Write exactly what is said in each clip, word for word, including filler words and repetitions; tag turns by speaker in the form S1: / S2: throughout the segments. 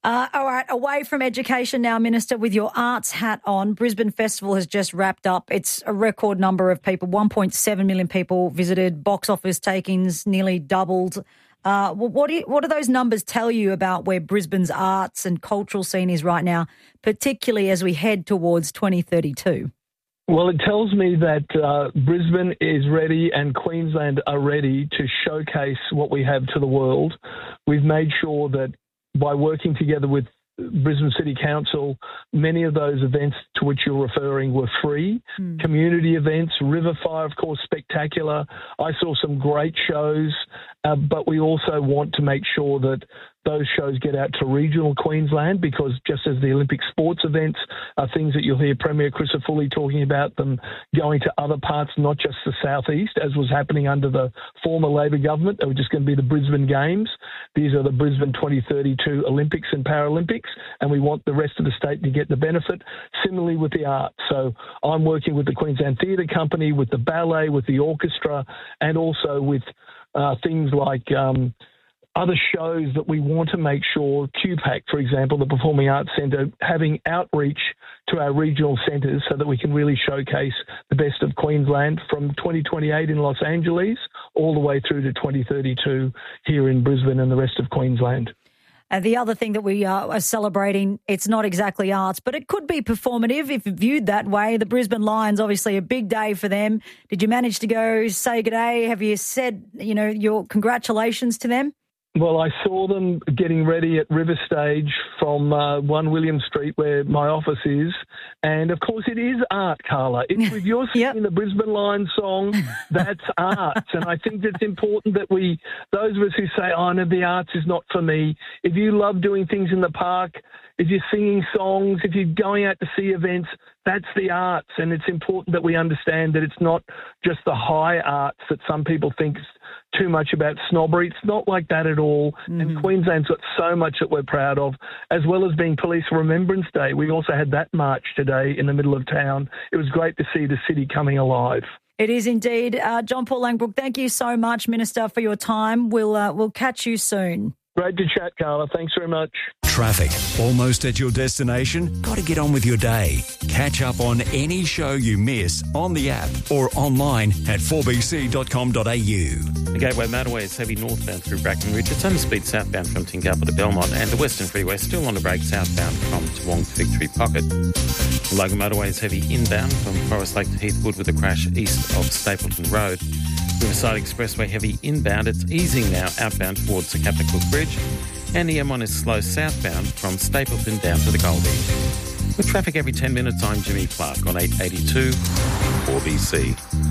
S1: Uh, all right, away from education now, Minister, with your arts hat on, Brisbane Festival has just wrapped up. It's a record number of people, one point seven million people visited, box office takings nearly doubled. Uh, what, do you, what do those numbers tell you about where Brisbane's arts and cultural scene is right now, particularly as we head towards twenty thirty-two?
S2: Well, it tells me that uh, Brisbane is ready and Queensland are ready to showcase what we have to the world. We've made sure that by working together with Brisbane City Council, many of those events to which you're referring were free. Mm. Community events, River Fire, of course, spectacular. I saw some great shows, uh, but we also want to make sure that those shows get out to regional Queensland, because just as the Olympic sports events are things that you'll hear Premier Crisafulli talking about, them going to other parts, not just the southeast, as was happening under the former Labor government. They were just going to be the Brisbane Games. These are the Brisbane twenty thirty-two Olympics and Paralympics, and we want the rest of the state to get the benefit. Similarly with the arts. So I'm working with the Queensland Theatre Company, with the ballet, with the orchestra, and also with uh, things like Um, other shows that we want to make sure, Q PAC, for example, the Performing Arts Centre, having outreach to our regional centres so that we can really showcase the best of Queensland from twenty twenty-eight in Los Angeles all the way through to twenty thirty-two here in Brisbane and the rest of Queensland.
S1: And the other thing that we uh, are celebrating, it's not exactly arts, but it could be performative if viewed that way. The Brisbane Lions, obviously a big day for them. Did you manage to go say good day? Have you said, you know, your congratulations to them?
S2: Well, I saw them getting ready at River Stage from uh, one William Street, where my office is. And, of course, it is art, Carla. If, if you're singing yep. the Brisbane Lions song, that's art. And I think it's important that we, those of us who say, oh, no, the arts is not for me, if you love doing things in the park, if you're singing songs, if you're going out to see events, that's the arts. And it's important that we understand that it's not just the high arts that some people think too much about snobbery. It's not like that at all. Mm-hmm. And Queensland's got so much that we're proud of, as well as being Police Remembrance Day. We also had that march today in the middle of town. It was great to see the city coming alive.
S1: It is indeed. Uh, John Paul Langbroek, thank you so much, Minister, for your time. We'll uh, we'll catch you soon.
S2: Great to chat, Carla. Thanks very much.
S3: Traffic. Almost at your destination? Got to get on with your day. Catch up on any show you miss on the app or online at four b c dot com dot a u.
S4: The Gateway Motorway is heavy northbound through Brackenridge. It's under speed southbound from Tingalpa to Belmont, and the Western Freeway still on the brake southbound from Toowong to Victory Pocket. The Logan Motorway is heavy inbound from Forest Lake to Heathwood with a crash east of Stapleton Road. Riverside Expressway heavy inbound. It's easing now outbound towards the Captain Cook Bridge. And the M one is slow southbound from Stapleton down to the Goldie. With traffic every ten minutes, I'm Jimmy Clark on eight eighty-two four B C.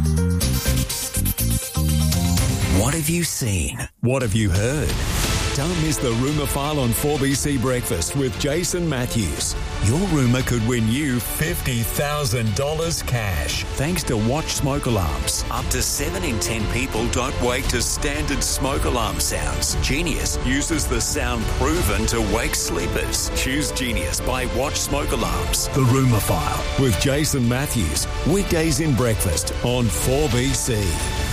S3: What have you seen? What have you heard? Don't miss the Rumour File on four B C Breakfast with Jason Matthews. Your rumour could win you fifty thousand dollars cash. Thanks to Watch Smoke Alarms. Up to seven in ten people don't wake to standard smoke alarm sounds. Genius uses the sound proven to wake sleepers. Choose Genius by Watch Smoke Alarms. The Rumour File with Jason Matthews. Weekdays in breakfast on four B C.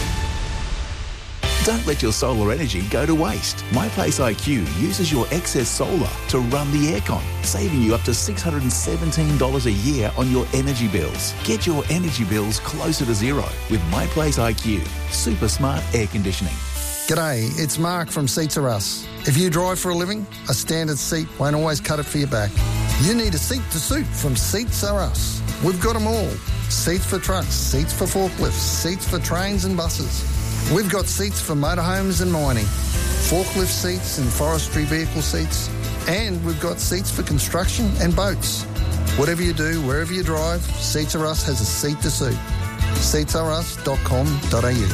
S5: Don't let your solar energy go to waste. MyPlace I Q uses your excess solar to run the aircon, saving you up to six hundred seventeen dollars a year on your energy bills. Get your energy bills closer to zero with MyPlace I Q. Super smart air conditioning.
S6: G'day, it's Mark from Seats Are Us. If you drive for a living, a standard seat won't always cut it for your back. You need a seat to suit from Seats Are Us. We've got them all. Seats for trucks, seats for forklifts, seats for trains and buses. We've got seats for motorhomes and mining, forklift seats and forestry vehicle seats, and we've got seats for construction and boats. Whatever you do, wherever you drive, Seats Are Us has a seat to suit. seats are us dot com dot a u.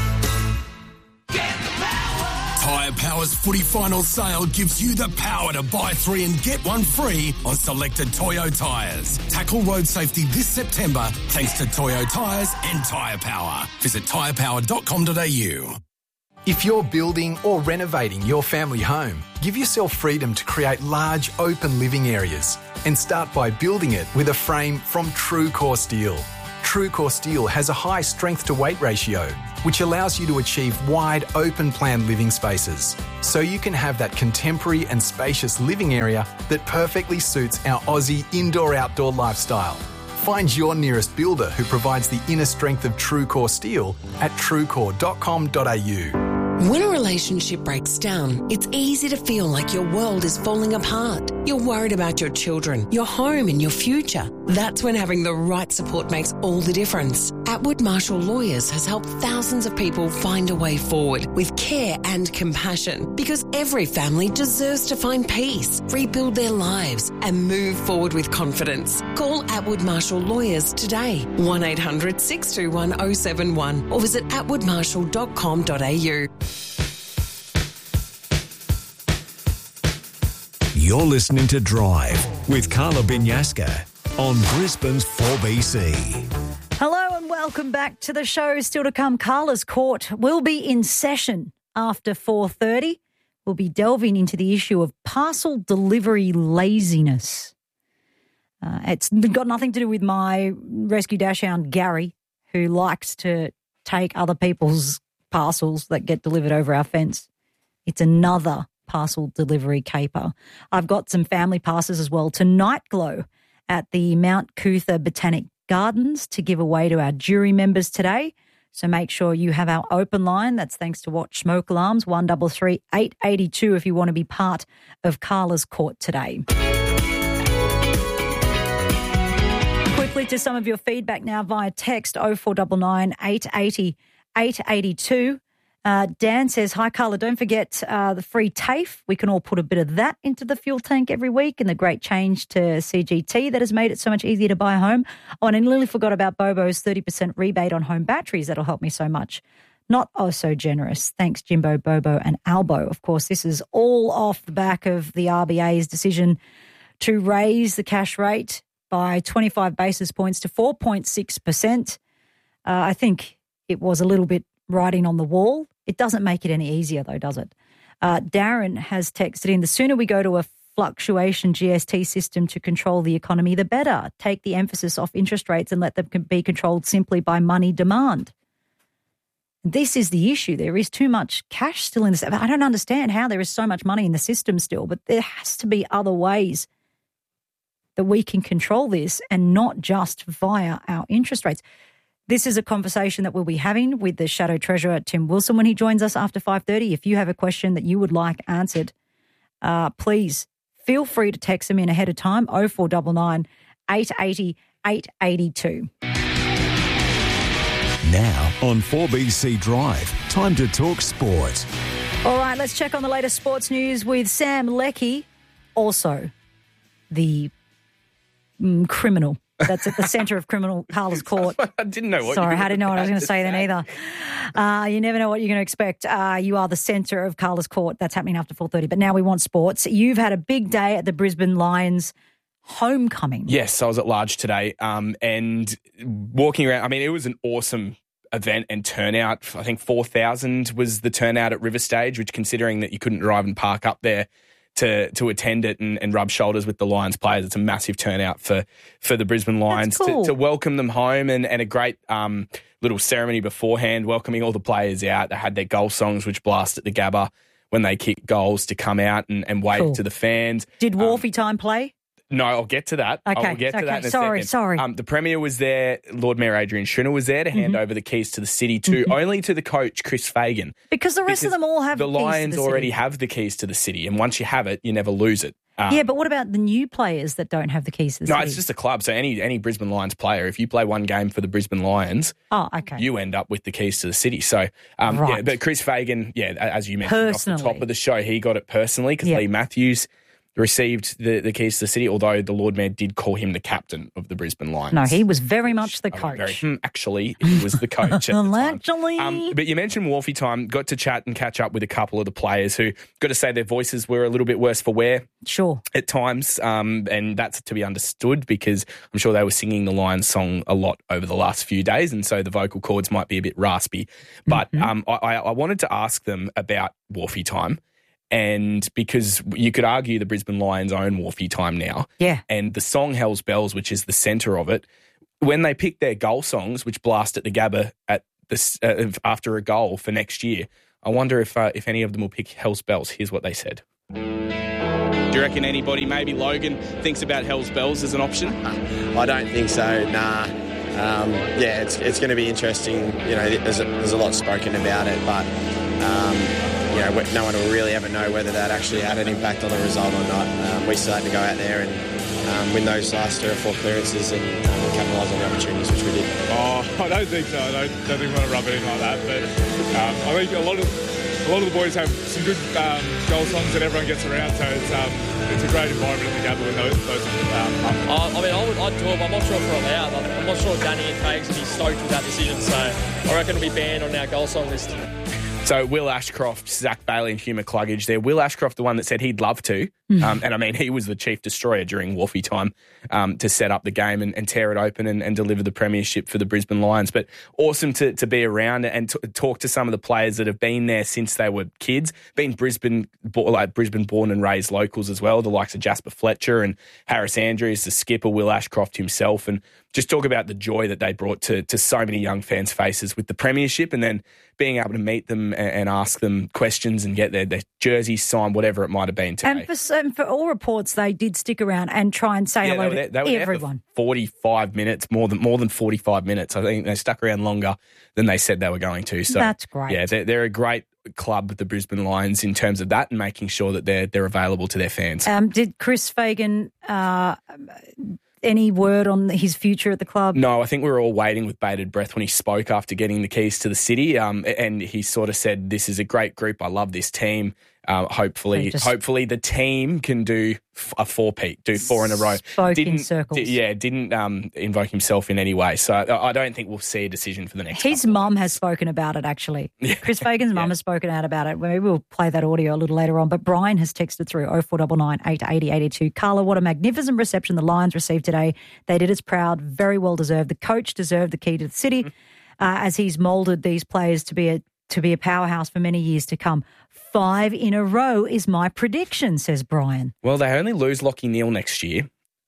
S7: Tyre Power's footy final sale gives you the power to buy three and get one free on selected Toyo tyres. Tackle road safety this September thanks to Toyo tyres and Tyre Power. Visit tyre power dot com dot a u.
S8: If you're building or renovating your family home, give yourself freedom to create large open living areas and start by building it with a frame from True Core Steel. True Core Steel has a high strength to weight ratio which allows you to achieve wide, open-plan living spaces. So you can have that contemporary and spacious living area that perfectly suits our Aussie indoor-outdoor lifestyle. Find your nearest builder who provides the inner strength of TrueCore steel at truecore dot com dot a u.
S9: When a relationship breaks down, it's easy to feel like your world is falling apart. You're worried about your children, your home and your future. That's when having the right support makes all the difference. Atwood Marshall Lawyers has helped thousands of people find a way forward with care and compassion, because every family deserves to find peace, rebuild their lives and move forward with confidence. Call Atwood Marshall Lawyers today, one eight hundred six two one oh seven one, or visit atwood marshall dot com dot a u.
S3: You're listening to Drive with Carla Binyaska on Brisbane's four B C.
S1: Hello and welcome back to the show. Still to come, Carla's Court will be in session after four thirty. We'll be delving into the issue of parcel delivery laziness. Uh, it's got nothing to do with my rescue dash hound, Gary, who likes to take other people's parcels that get delivered over our fence. It's another parcel delivery caper. I've got some family passes as well to Night Glow at the Mount Cootha Botanic Gardens to give away to our jury members today. So make sure you have our open line. That's thanks to Watch Smoke Alarms, one three three, eight eight two if you want to be part of Carla's Court today. Quickly to some of your feedback now via text oh four nine nine, eight eight oh, eight eight two. Uh, Dan says, hi, Carla, don't forget uh, the free TAFE. We can all put a bit of that into the fuel tank every week, and the great change to C G T that has made it so much easier to buy a home. Oh, and I nearly forgot about Bobo's thirty percent rebate on home batteries. That'll help me so much. Not oh so generous. Thanks, Jimbo, Bobo and Albo. Of course, this is all off the back of the R B A's decision to raise the cash rate by twenty-five basis points to four point six percent. Uh, I think it was a little bit writing on the wall. It doesn't make it any easier, though, does it? Uh, Darren has texted in, the sooner we go to a fluctuation G S T system to control the economy, the better. Take the emphasis off interest rates and let them be controlled simply by money demand. This is the issue. There is too much cash still in the system. I don't understand how there is so much money in the system still, but there has to be other ways that we can control this and not just via our interest rates. This is a conversation that we'll be having with the Shadow Treasurer, Tim Wilson, when he joins us after five thirty. If you have a question that you would like answered, uh, please feel free to text them in ahead of time, oh four nine nine, eight eight oh, eight eight two.
S3: Now on four B C Drive, time to talk sport.
S1: All right, let's check on the latest sports news with Sam Leckie, also the mm, criminal. That's at the centre of criminal Carla's Court.
S10: I didn't know what
S1: Sorry,
S10: you were
S1: I didn't know what I was going to say then
S10: say.
S1: either. Uh, you never know what you're going to expect. Uh, you are the centre of Carla's Court. That's happening after four thirty. But now we want sports. You've had a big day at the Brisbane Lions homecoming.
S10: Yes, I was at large today um, and walking around. I mean, it was an awesome event and turnout. I think four thousand was the turnout at River Stage, which, considering that you couldn't drive and park up there to to attend it and, and rub shoulders with the Lions players, it's a massive turnout for, for the Brisbane Lions
S1: cool.
S10: to, to welcome them home, and, and a great um, little ceremony beforehand, welcoming all the players out. They had their goal songs, which blast at the Gabba when they kick goals, to come out and, and wave
S1: Cool.
S10: to the fans.
S1: Did
S10: Um,
S1: Wharfie time play?
S10: No, I'll get to that.
S1: Okay,
S10: I'll get to
S1: okay,
S10: that in a
S1: sorry,
S10: second.
S1: sorry.
S10: Um, the Premier was there. Lord Mayor Adrian Schrinner was there to hand
S1: Mm-hmm.
S10: over the keys to the city to only to the coach, Chris Fagan.
S1: Because the rest
S10: Because
S1: of them all have
S10: the
S1: keys to
S10: Lions
S1: the
S10: already
S1: city.
S10: have the keys to the city, and once you have it, you never lose it. Um,
S1: Yeah, but what about the new players that don't have the keys to the
S10: no,
S1: city?
S10: it's just a club. So any any Brisbane Lions player, if you play one game for the Brisbane Lions,
S1: Oh, okay.
S10: you end up with the keys to the city. So, um,
S1: Right.
S10: yeah, but Chris Fagan, yeah, as you mentioned off the
S1: Personally.
S10: top of the show, he got it personally because
S1: Yeah.
S10: Lee Matthews received the, the keys to the city, although the Lord Mayor did call him the captain of the Brisbane Lions.
S1: No, he was very much the
S10: I went
S1: coach.
S10: very- hmm, actually, he was the coach at the time.
S1: Actually.
S10: Um, but you mentioned Wharfie time. Got to chat and catch up with a couple of the players who, got to say, their voices were a little bit worse for wear
S1: Sure.
S10: at times, um, and that's to be understood because I'm sure they were singing the Lions song a lot over the last few days, and so the vocal cords might be a bit raspy. But
S1: Mm-hmm.
S10: um, I, I wanted to ask them about Wharfie time, and because you could argue the Brisbane Lions own Wharfie time now,
S1: Yeah.
S10: and the song Hell's Bells, which is the centre of it, when they pick their goal songs, which blast at the Gabba at this uh, after a goal for next year. I wonder if uh, if any of them will pick Hell's Bells. Here's what they said. Do you reckon anybody, maybe Logan, thinks about Hell's Bells as an option?
S11: I don't think so, nah. Um, yeah, it's it's going to be interesting. You know, there's a, there's a lot spoken about it, but um, you know, no one will really ever know whether that actually had an impact on the result or not. Um, we still had to go out there and um, win those last three or four clearances and um, capitalise on the opportunities, which we did.
S12: Oh, I don't think so. I don't, don't think we want to rub it in like that. But um, I think a lot of a lot of the boys have some good um, goal songs that everyone gets around. So it's um, it's a great environment in the Gabba with those. those um,
S13: I, I mean, I would, I'd do it, but I'm not sure if we're allowed. I'm, I'm not sure if Danny and Fags would be stoked with that decision. So I reckon it'll be banned on our goal song list.
S10: So Will Ashcroft, Zach Bailey and Hugh McCluggage there. Will Ashcroft, the one that said he'd love to. Um, and, I mean, he was the chief destroyer during Wolfie time um, to set up the game and, and tear it open and, and deliver the premiership for the Brisbane Lions. But awesome to, to be around and t- talk to some of the players that have been there since they were kids, been Brisbane like Brisbane born and raised locals as well, the likes of Jasper Fletcher and Harris Andrews, the skipper, Will Ashcroft himself, and just talk about the joy that they brought to, to so many young fans' faces with the premiership and then being able to meet them and, and ask them questions and get their, their jerseys signed, whatever it might have been today.
S1: And for, and for all reports, they did stick around and try and say
S10: yeah,
S1: hello
S10: they were there,
S1: to
S10: they were
S1: everyone.
S10: There for forty-five minutes, more than more than forty-five minutes. I think they stuck around longer than they said they were going to. So
S1: that's great.
S10: Yeah, they're, they're a great club, the Brisbane Lions, in terms of that and making sure that they're they're available to their fans.
S1: Um, did Chris Fagan uh, any word on his future at the club?
S10: No, I think we were all waiting with bated breath when he spoke after getting the keys to the city. Um, and he sort of said, "This is a great group. I love this team. Uh, hopefully,
S1: just,
S10: hopefully the team can do a four-peat, do four in a row."
S1: Spoke
S10: didn't,
S1: in circles.
S10: D- yeah, didn't um, invoke himself in any way. So I, I don't think we'll see a decision for the next.
S1: His mum has spoken about it, actually. Yeah. Chris Fagan's mum yeah. has spoken out about it. Maybe we'll play that audio a little later on. But Brian has texted through oh four nine nine, eight eight oh, eight two. Carla, what a magnificent reception the Lions received today. They did us proud, very well deserved. The coach deserved the key to the city mm-hmm. uh, as he's moulded these players to be a to be a powerhouse for many years to come. Five in a row is my prediction, says Brian.
S10: Well, they only lose Lockie Neal next year,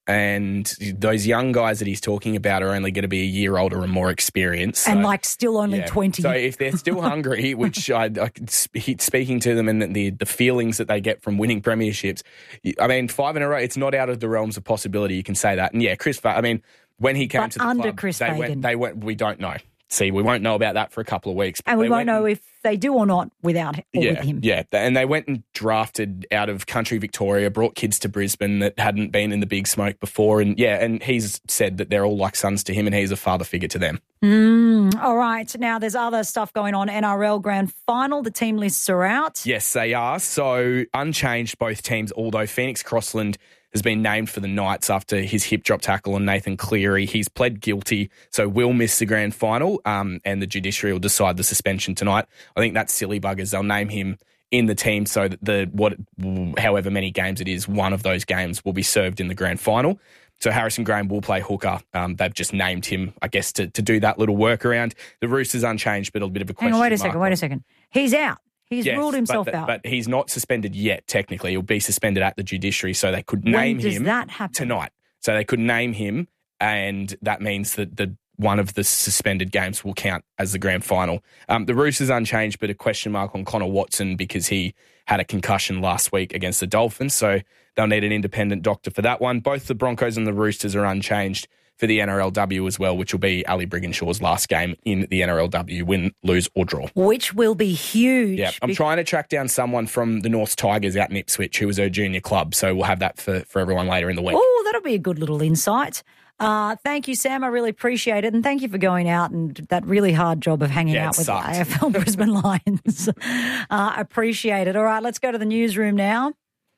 S10: and those young guys that he's talking about are only going to be a year older and more experienced. So,
S1: and, like, still only
S10: yeah.
S1: twenty.
S10: So if they're still hungry, which I, I speaking to them and the, the feelings that they get from winning premierships, I mean, five in a row, it's not out of the realms of possibility. You can say that. And, yeah, Chris, I mean, when he came
S1: but
S10: to the
S1: under
S10: club,
S1: Chris
S10: they
S1: Fagan.
S10: went, they went, we don't know. See, we won't know about that for a couple of weeks.
S1: And we won't
S10: went,
S1: know if they do or not without or
S10: yeah,
S1: with him.
S10: Yeah, and they went and drafted out of country Victoria, brought kids to Brisbane that hadn't been in the big smoke before. And, yeah, and he's said that they're all like sons to him and he's a father figure to them.
S1: Mm, all right. Now, there's other stuff going on. N R L Grand Final, the team lists are out.
S10: Yes, they are. So, unchanged, both teams, although Phoenix Crossland has been named for the Knights after his hip drop tackle on Nathan Cleary. He's pled guilty, so will miss the grand final, um, and the judiciary will decide the suspension tonight. I think that's silly buggers. They'll name him in the team so that the what, however many games it is, one of those games will be served in the grand final. So Harrison Graham will play hooker. Um, they've just named him, I guess, to, to do that little workaround. The Roosters unchanged, but a bit of a question.
S1: Hang on, wait a
S10: mark
S1: second, wait a second. He's out. He's
S10: yes,
S1: ruled himself
S10: but the,
S1: out.
S10: But he's not suspended yet, technically. He'll be suspended at the judiciary, so they could
S1: when
S10: name
S1: does
S10: him
S1: that happen?
S10: tonight. So they could name him, and that means that the one of the suspended games will count as the grand final. Um, the Roosters unchanged, but a question mark on Connor Watson because he had a concussion last week against the Dolphins, so they'll need an independent doctor for that one. Both the Broncos and the Roosters are unchanged for the N R L W as well, which will be Ali Brigginshaw's last game in the N R L W, win, lose or draw.
S1: Which will be huge.
S10: Yeah, I'm trying to track down someone from the North Tigers out in Ipswich who was her junior club, so we'll have that for, for everyone later in the week.
S1: Oh, that'll be a good little insight. Uh, thank you, Sam. I really appreciate it. And thank you for going out and that really hard job of hanging
S10: yeah,
S1: out with
S10: sucked.
S1: the A F L Brisbane Lions. uh, appreciate it. All right, let's go to the newsroom now.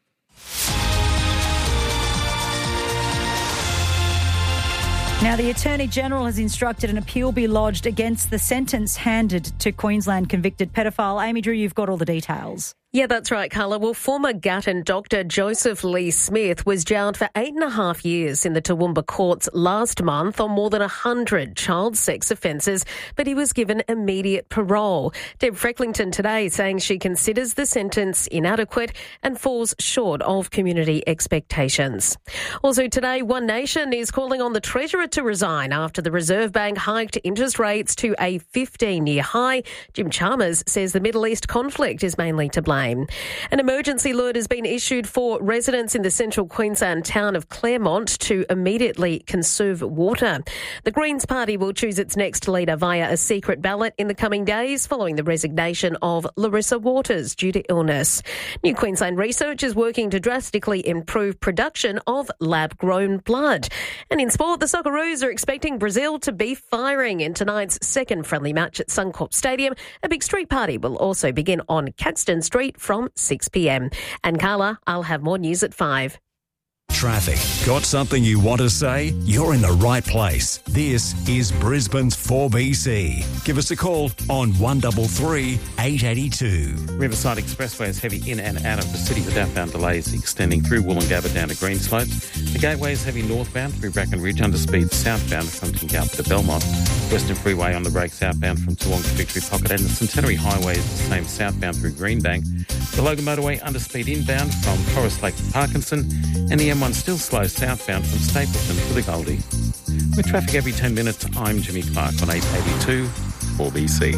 S1: Now, the Attorney-General has instructed an appeal be lodged against the sentence handed to Queensland convicted pedophile. Amy Drew, you've got all the details.
S14: Yeah, that's right, Carla. Well, former Gatton doctor Joseph Lee Smith was jailed for eight and a half years in the Toowoomba courts last month on more than one hundred child sex offences, but he was given immediate parole. Deb Frecklington today saying she considers the sentence inadequate and falls short of community expectations. Also today, One Nation is calling on the Treasurer to resign after the Reserve Bank hiked interest rates to a fifteen-year high. Jim Chalmers says the Middle East conflict is mainly to blame. An emergency alert has been issued for residents in the central Queensland town of Claremont to immediately conserve water. The Greens Party will choose its next leader via a secret ballot in the coming days following the resignation of Larissa Waters due to illness. New Queensland research is working to drastically improve production of lab-grown blood. And in sport, the Socceroos are expecting Brazil to be firing in tonight's second friendly match at Suncorp Stadium. A big street party will also begin on Caxton Street from six p.m. And Carla, I'll have more news at five.
S3: Traffic. Got something you want to say? You're in the right place. This is Brisbane's four B C. Give us a call on one three three, eight eight two.
S4: Riverside Expressway is heavy in and out of the city with outbound delays extending through Woolloongabba down to Greenslopes. The Gateway is heavy northbound through Bracken Ridge under speed southbound from Tingalpa to Belmont. Western Freeway on the break southbound from Toowong to Victory Pocket, and the Centenary Highway is the same southbound through Greenbank. The Logan Motorway under speed inbound from Forest Lake to Parkinson, and the M one still slow southbound from Stapleton to the Goldie. With traffic every ten minutes, I'm Jimmy Clark on eight eighty-two four B C.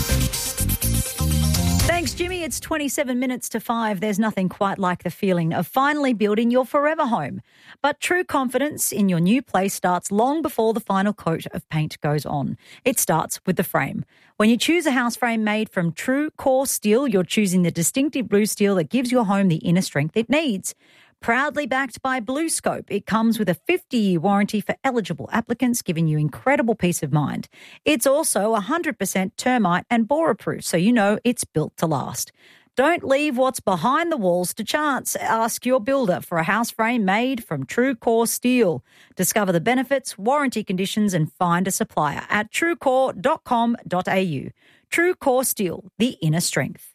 S1: Thanks, Jimmy. It's twenty-seven minutes to five. There's nothing quite like the feeling of finally building your forever home. But true confidence in your new place starts long before the final coat of paint goes on. It starts with the frame. When you choose a house frame made from true core steel, you're choosing the distinctive blue steel that gives your home the inner strength it needs. Proudly backed by BlueScope, it comes with a fifty-year warranty for eligible applicants, giving you incredible peace of mind. It's also one hundred percent termite and borer-proof, so you know it's built to last. Don't leave what's behind the walls to chance. Ask your builder for a house frame made from true core steel. Discover the benefits, warranty conditions and find a supplier at true core dot com dot a u. True Core Steel, the inner strength.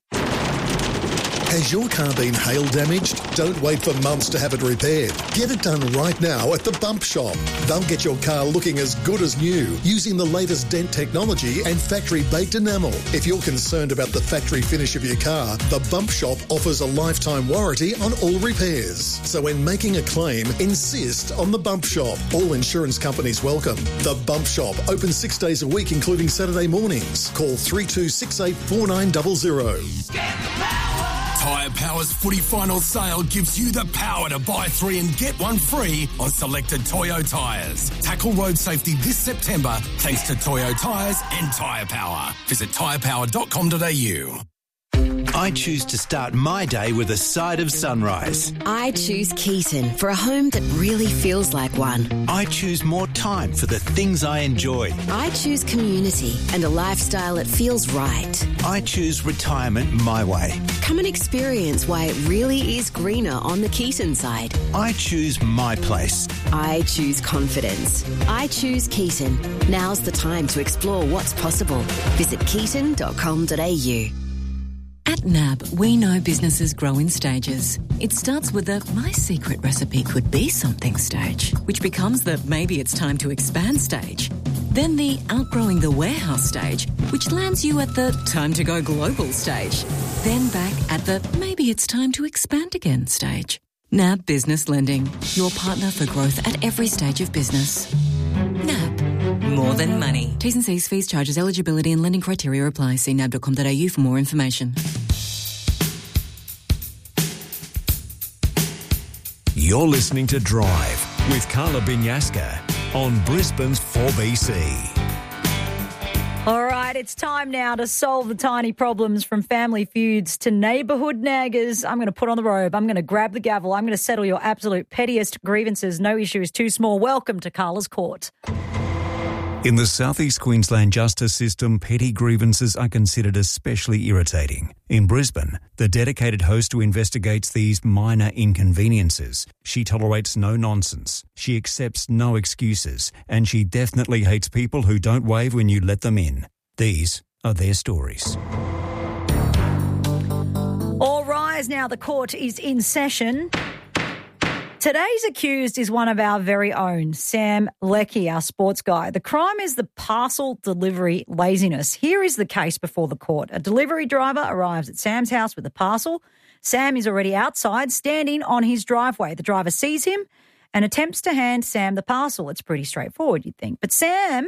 S15: Has your car been hail damaged? Don't wait for months to have it repaired. Get it done right now at the Bump Shop. They'll get your car looking as good as new using the latest dent technology and factory-baked enamel. If you're concerned about the factory finish of your car, the Bump Shop offers a lifetime warranty on all repairs. So when making a claim, insist on the Bump Shop. All insurance companies welcome. The Bump Shop, open six days a week, including Saturday mornings. Call three two six eight four nine zero zero.
S7: Tyre Power's footy final sale gives you the power to buy three and get one free on selected Toyo tyres. Tackle road safety this September thanks to Toyo Tyres and Tyre Power. Visit tyre power dot com dot a u.
S16: I choose to start my day with a side of sunrise.
S17: I choose Keaton for a home that really feels like one.
S16: I choose more time for the things I enjoy.
S17: I choose community and a lifestyle that feels right.
S16: I choose retirement my way.
S17: Come and experience why it really is greener on the Keaton side.
S16: I choose my place.
S17: I choose confidence. I choose Keaton. Now's the time to explore what's possible. Visit keaton dot com dot a u.
S18: At N A B, we know businesses grow in stages. It starts with the my secret recipe could be something stage, which becomes the maybe it's time to expand stage. Then the outgrowing the warehouse stage, which lands you at the time to go global stage. Then back at the maybe it's time to expand again stage. N A B Business Lending, your partner for growth at every stage of business. N A B. More than money. T's and C's, fees, charges, eligibility and lending criteria apply. See n a b dot com dot a u for more information.
S3: You're listening to Drive with Carla Binyaska on Brisbane's four B C.
S1: All right, it's time now to solve the tiny problems from family feuds to neighbourhood naggers. I'm going to put on the robe. I'm going to grab the gavel. I'm going to settle your absolute pettiest grievances. No issue is too small. Welcome to Carla's Court.
S3: In the South East Queensland justice system, petty grievances are considered especially irritating. In Brisbane, the dedicated host who investigates these minor inconveniences. She tolerates no nonsense, she accepts no excuses, and she definitely hates people who don't wave when you let them in. These are their stories.
S1: now the court is in session. Today's accused is one of our very own, Sam Leckie, our sports guy. The crime is the parcel delivery laziness. Here is the case before the court. A delivery driver arrives at Sam's house with a parcel. Sam is already outside, standing on his driveway. The driver sees him and attempts to hand Sam the parcel. It's pretty straightforward, you'd think. But Sam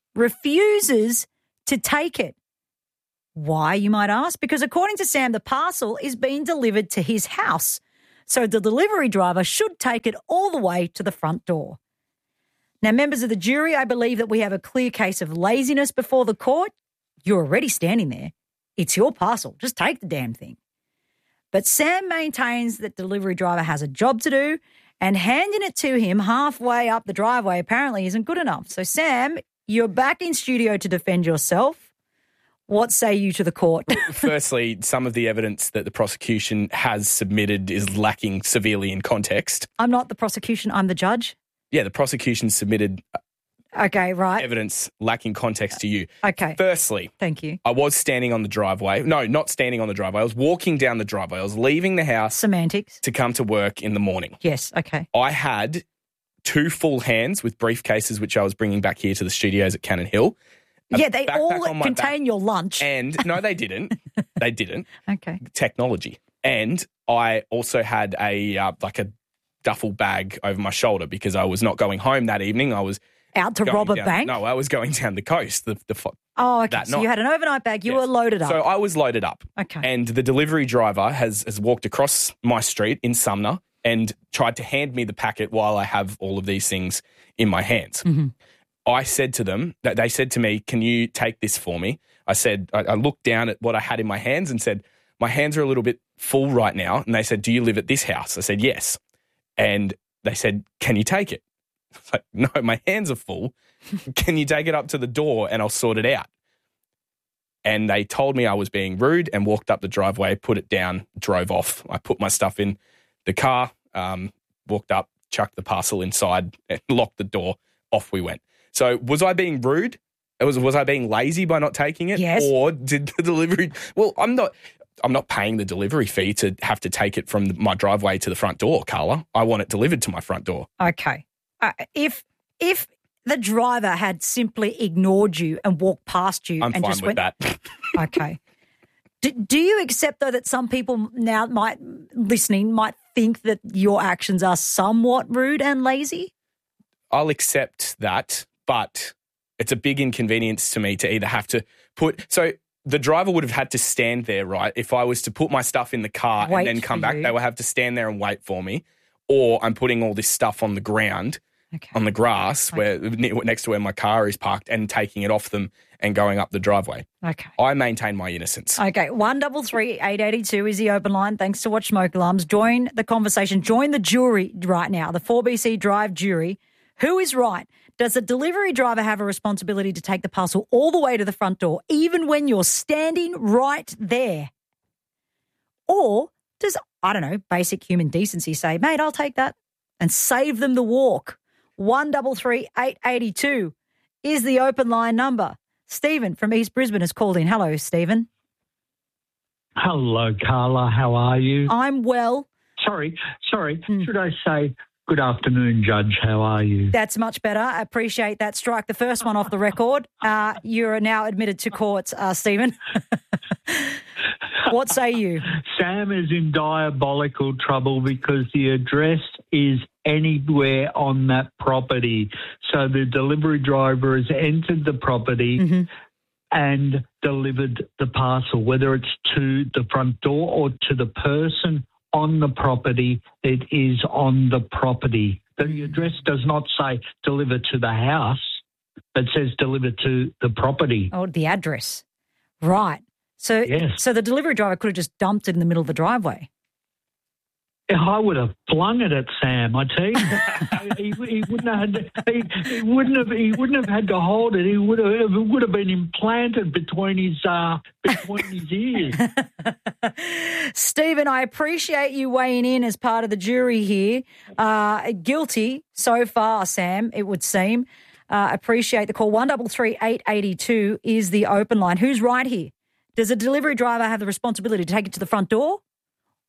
S1: refuses to take it. Why, you might ask? Because according to Sam, the parcel is being delivered to his house. So the delivery driver should take it all the way to the front door. Now, members of the jury, I believe that we have a clear case of laziness before the court. You're already standing there. It's your parcel. Just take the damn thing. But Sam maintains that the delivery driver has a job to do, and handing it to him halfway up the driveway apparently isn't good enough. So, Sam, you're back in studio to defend yourself. What say you to the court?
S10: Firstly, some of the evidence that the prosecution has submitted is lacking severely in context.
S1: I'm not the prosecution, I'm the judge.
S10: Yeah, the prosecution submitted
S1: okay, right.
S10: evidence lacking context to you.
S1: Okay.
S10: Firstly,
S1: thank you.
S10: I was standing on the driveway. No, not standing on the driveway. I was walking down the driveway. I was leaving the house.
S1: Semantics.
S10: To come to work in the morning.
S1: Yes, okay.
S10: I had two full hands with briefcases, which I was bringing back here to the studios at Cannon Hill.
S1: Yeah, they all contain your lunch.
S10: And no, they didn't. They didn't.
S1: Okay.
S10: Technology. And I also had a uh, like a duffel bag over my shoulder because I was not going home that evening. I was
S1: out to rob a
S10: down,
S1: bank.
S10: No, I was going down the coast. The, the
S1: oh, okay.
S10: that
S1: So
S10: night.
S1: you had an overnight bag. You
S10: yes.
S1: were loaded up.
S10: So I was loaded up.
S1: Okay.
S10: And the delivery driver has has walked across my street in Sumner and tried to hand me the packet while I have all of these things in my hands.
S1: Mm-hmm.
S10: I said to them, that they said to me, can you take this for me? I said, I, I looked down at what I had in my hands and said, my hands are a little bit full right now. And they said, do you live at this house? I said, yes. And they said, can you take it? I was like, no, my hands are full. Can you take it up to the door and I'll sort it out? And they told me I was being rude and walked up the driveway, put it down, drove off. I put my stuff in the car, um, walked up, chucked the parcel inside, and locked the door. Off we went. So was I being rude? Was was I being lazy by not taking it?
S1: Yes.
S10: Or did the delivery? Well, I'm not. I'm not paying the delivery fee to have to take it from my driveway to the front door, Carla. I want it delivered to my front door.
S1: Okay. Uh, if if the driver had simply ignored you and walked past you,
S10: I'm
S1: and
S10: fine
S1: just
S10: with
S1: went,
S10: that.
S1: Okay. Do, do you accept though that some people now might listening might think that your actions are somewhat rude and lazy?
S10: I'll accept that. But it's a big inconvenience to me to either have to put... So the driver would have had to stand there, right? If I was to put my stuff in the car
S1: Wait
S10: and then come back,
S1: you.
S10: they would have to stand there and wait for me. Or I'm putting all this stuff on the ground,
S1: okay.
S10: on the grass,
S1: okay.
S10: where next to where my car is parked and taking it off them and going up the driveway.
S1: Okay.
S10: I maintain my innocence.
S1: Okay. one double three eight eighty two is the open line. Thanks to Watch Smoke Alarms. Join the conversation. Join the jury right now, the four B C Drive jury. Who is right? Does a delivery driver have a responsibility to take the parcel all the way to the front door, even when you're standing right there? Or does, I don't know, basic human decency say, mate, I'll take that and save them the walk? one double three eight eighty two is the open line number. Stephen from East Brisbane has called in. Hello, Stephen.
S19: Hello, Carla. How are you?
S1: I'm well.
S19: Sorry, sorry. Hmm. Should I say... Good afternoon, Judge. How are you?
S1: That's much better. I appreciate that strike. The first one off the record. Uh, you're now admitted to court, uh, Stephen. What say you?
S19: Sam is in diabolical trouble because the address is anywhere on that property. So the delivery driver has entered the property mm-hmm. and delivered the parcel, whether it's to the front door or to the person on the property, it is on the property. The address does not say deliver to the house. It says deliver to the property.
S1: Oh, the address. Right. So,
S19: yes.
S1: so the delivery driver could have just dumped it in the middle of the driveway.
S19: I would have flung it at Sam. I tell you, he, he wouldn't have had. To, he, he wouldn't have. He wouldn't have had to hold it. He would have. It would have been implanted between his uh, between his ears.
S1: Stephen, I appreciate you weighing in as part of the jury here. Uh, guilty so far, Sam. It would seem. Uh, appreciate the call. One double three eight eighty two is the open line. Who's right here? Does a delivery driver have the responsibility to take it to the front door?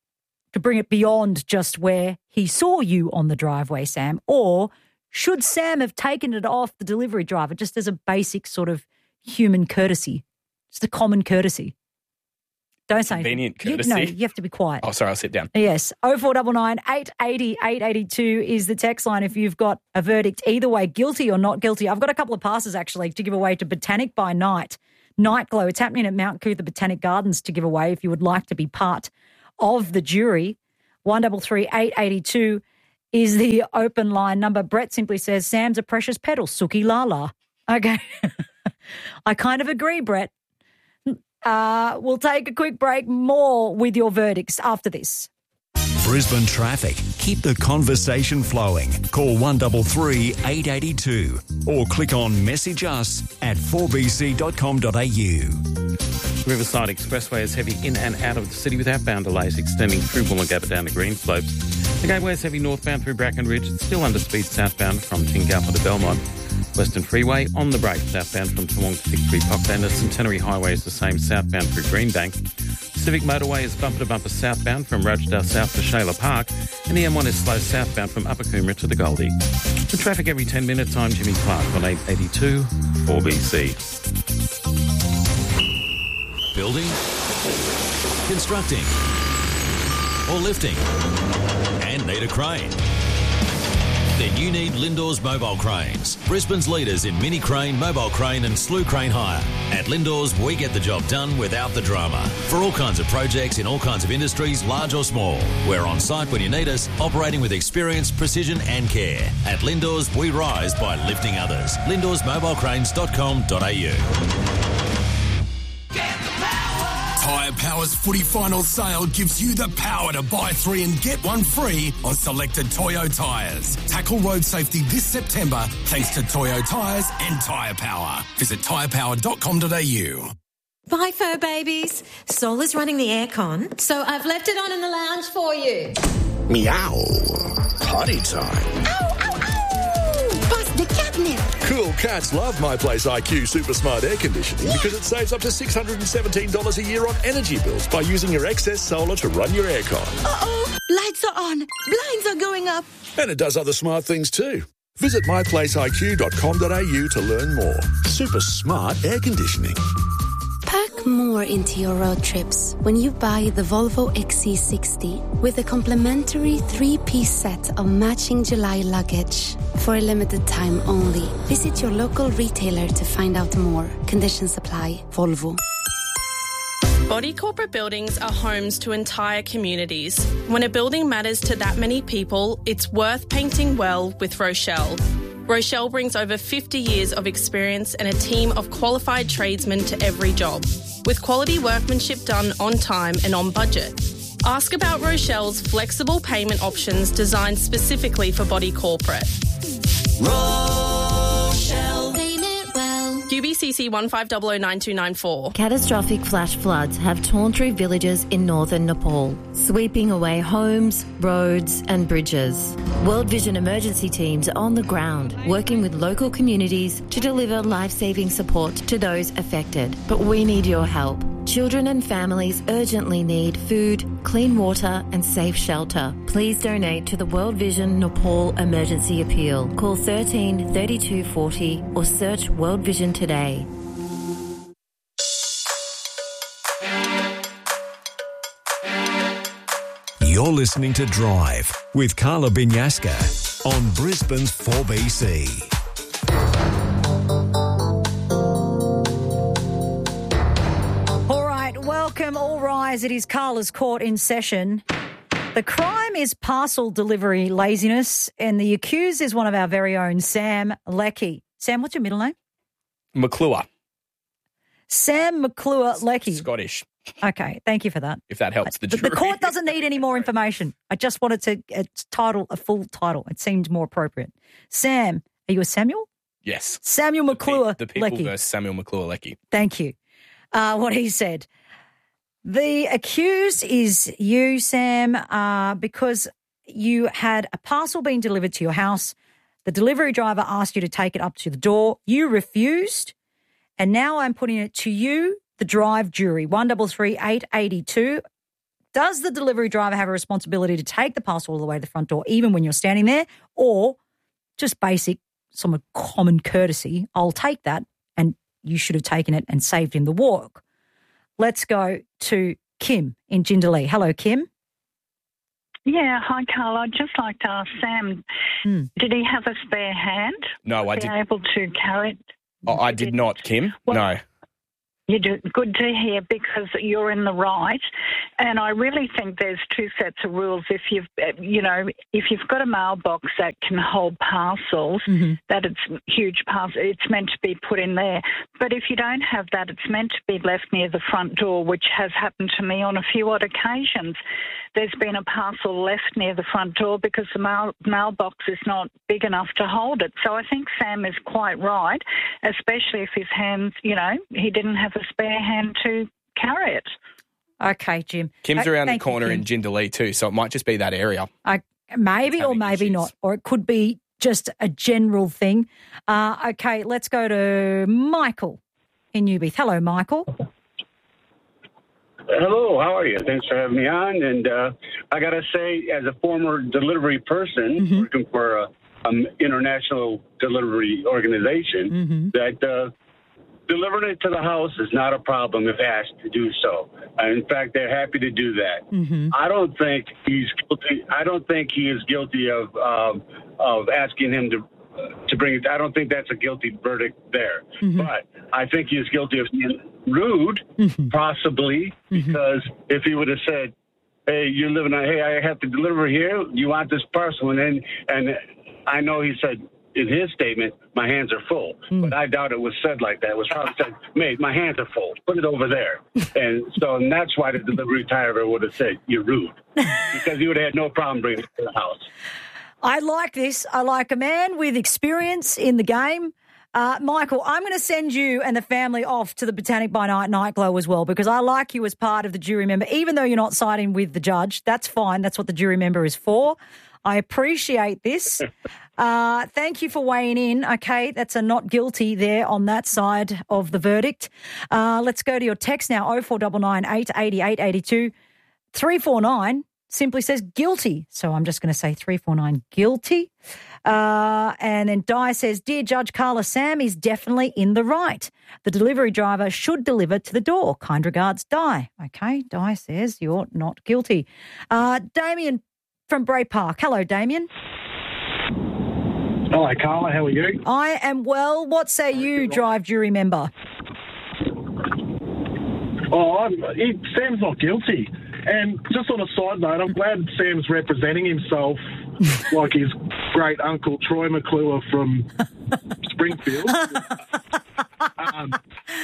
S1: to bring it beyond just where he saw you on the driveway, Sam? Or should Sam have taken it off the delivery driver just as a basic sort of human courtesy, just a common courtesy? Don't say
S10: Convenient
S1: anything.
S10: courtesy.
S1: You, no, you have to be quiet.
S10: Oh, sorry, I'll sit down.
S1: Yes, oh four nine nine, eight eight zero, eight eight two is the text line if you've got a verdict either way, guilty or not guilty. I've got a couple of passes actually to give away to Botanic by Night. Night Glow. It's happening at Mount Coot, the Botanic Gardens, to give away if you would like to be part of the jury. one three three, eight eight two is the open line number. Brett simply says, Sam's a precious petal, Suki Lala. Okay. I kind of agree, Brett. Uh, we'll take a quick break. More with your verdicts after this.
S3: Brisbane traffic. Keep the conversation flowing. Call one three three, eight eight two or click on message us at four b c dot com dot a u.
S4: Riverside Expressway is heavy in and out of the city with outbound delays extending through Woolloongabba down to Green Slopes. The Gateway is heavy northbound through Brackenridge. It's still under speed southbound from Tingalpa to Belmont. Western Freeway on the break southbound from Toowong to Victory Pocket, and the Centenary Highway is the same southbound through Greenbank. Pacific Motorway is bumper to bumper southbound from Rochdale South to Shayla Park, and the M one is slow southbound from Upper Coomera to the Goldie. The traffic every ten minutes. I'm Jimmy Clark on eight eighty-two four B C.
S20: Building, constructing, or lifting, and need a crane? Then you need Lindor's Mobile Cranes, Brisbane's leaders in mini crane, mobile crane and slew crane hire. At Lindor's, we get the job done without the drama. For all kinds of projects in all kinds of industries, large or small. We're on site when you need us, operating with experience, precision and care. At Lindor's, we rise by lifting others. lindors mobile cranes dot com dot a u.
S7: Tyre Power's footy final sale gives you the power to buy three and get one free on selected Toyo tyres. Tackle road safety this September thanks to Toyo tyres and Tyre Power. Visit tyre power dot com dot a u.
S21: Bye, fur babies. Sol is running the aircon, so I've left it on in the lounge for you.
S22: Meow. Potty time.
S21: Ow, ow, ow! Bust the catnip.
S22: Cool cats love My Place I Q Super Smart Air Conditioning yeah. because it saves up to six hundred seventeen dollars a year on energy bills by using your excess solar to run your aircon.
S21: Uh-oh, lights are on, blinds are going up.
S22: And it does other smart things too. Visit my place I Q dot com dot a u to learn more. Super smart air conditioning.
S23: Pack more into your road trips when you buy the Volvo X C sixty with a complimentary three-piece set of matching July luggage. For a limited time only. Visit your local retailer to find out more. Conditions apply. Volvo.
S24: Body corporate buildings are homes to entire communities. When a building matters to that many people, it's worth painting well with Rochelle. Rochelle brings over fifty years of experience and a team of qualified tradesmen to every job, with quality workmanship done on time and on budget. Ask about Rochelle's flexible payment options designed specifically for body corporate. Rochelle.
S23: Paint it well.
S24: Q B C C one five zero zero nine two nine four.
S25: Catastrophic flash floods have torn through villages in northern Nepal, sweeping away homes, roads and bridges. World Vision emergency teams are on the ground, working with local communities to deliver life-saving support to those affected. But we need your help. Children and families urgently need food, clean water and safe shelter. Please donate to the World Vision Nepal Emergency Appeal. Call thirteen thirty-two forty or search World Vision today.
S3: You're listening to Drive with Carla Binyaska on Brisbane's four B C.
S1: All right, welcome. All rise. It is Carla's court in session. The crime is parcel delivery laziness, and the accused is one of our very own, Sam Leckie. Sam, what's your middle name?
S10: McClure.
S1: Sam McClure Leckie.
S10: Scottish.
S1: Okay, thank you for that.
S10: If that helps the
S1: The,
S10: jury.
S1: the court doesn't need any more information. I just wanted to uh, title a full title. It seemed more appropriate. Sam, are you a Samuel?
S10: Yes.
S1: Samuel McClure
S10: The people
S1: Leckie.
S10: versus Samuel McClure Leckie.
S1: Thank you. Uh, what he said. The accused is you, Sam, uh, because you had a parcel being delivered to your house. The delivery driver asked you to take it up to the door. You refused. And now I'm putting it to you, the Drive jury, one three three, eight eight two. Does the delivery driver have a responsibility to take the parcel all the way to the front door, even when you're standing there, or just basic, some common courtesy? I'll take that, and you should have taken it and saved him the walk. Let's go to Kim in Jindalee. Hello, Kim.
S2: Yeah, hi, Carl. I'd just like to ask Sam,
S1: mm.
S2: did he have a spare hand?
S10: No, I
S2: Was he
S10: did.
S2: able to carry it?
S10: Oh, I did not, Kim.
S2: Well,
S10: no.
S2: You do. Good to hear, because you're in the right. And I really think there's two sets of rules. If you've, you know, if you've got a mailbox that can hold parcels,
S1: mm-hmm.
S2: that it's huge parcel, it's meant to be put in there. But if you don't have that, it's meant to be left near the front door, which has happened to me on a few odd occasions. There's been a parcel left near the front door because the mail, mailbox is not big enough to hold it. So I think Sam is quite right, especially if his hands, you know, he didn't have a spare hand to carry it.
S1: Okay, Jim.
S10: Kim's
S1: Uh,
S10: around the
S1: thank you,
S10: corner
S1: Kim.
S10: in Jindalee too, so it might just be that area.
S1: I, maybe or maybe not, or it could be just a general thing. Uh, okay, let's go to Michael in Newbeath. Hello, Michael.
S5: Hello, how are you? Thanks for having me on. And uh, I got to say, as a former delivery person
S1: Mm-hmm.
S5: working for a um, international delivery organization,
S1: Mm-hmm.
S5: that uh, delivering it to the house is not a problem if asked to do so. And in fact, they're happy to do that.
S1: Mm-hmm.
S5: I don't think he's guilty. I don't think he is guilty of um, of asking him to to bring it. I don't think that's a guilty verdict there.
S1: Mm-hmm.
S5: But I think he is guilty of being rude,
S1: mm-hmm.
S5: possibly,
S1: mm-hmm.
S5: because if he would have said, "Hey, you're living on. Hey, I have to deliver here. You want this parcel?" And then, and I know he said in his statement, "My hands are full,"
S1: mm.
S5: but I doubt it was said like that. It was probably said, "Mate, my hands are full. Put it over there." And so, and that's why the delivery driver would have said, "You're rude," because he would have had no problem bringing it to the house.
S1: I like this. I like a man with experience in the game. Uh, Michael, I'm going to send you and the family off to the Botanic by Night Nightglow as well, because I like you as part of the jury member, even though you're not siding with the judge. That's fine. That's what the jury member is for. I appreciate this. Uh, thank you for weighing in. Okay, that's a not guilty there on that side of the verdict. Uh, let's go to your text now, oh four nine nine, eight eight eight, eight two. three four nine simply says guilty. So I'm just going to say three four nine guilty. Uh, and then Di says, Dear Judge Carla, Sam is definitely in the right. The delivery driver should deliver to the door. Kind regards, Di. Okay, Di says you're not guilty. Uh, Damien from Bray Park. Hello, Damien.
S6: Hi, Carla. How are you?
S1: I am well. What say you, drive jury member?
S6: Oh, I'm, he, Sam's not guilty. And just on a side note, I'm glad Sam's representing himself like his great uncle Troy McClure from Springfield. um,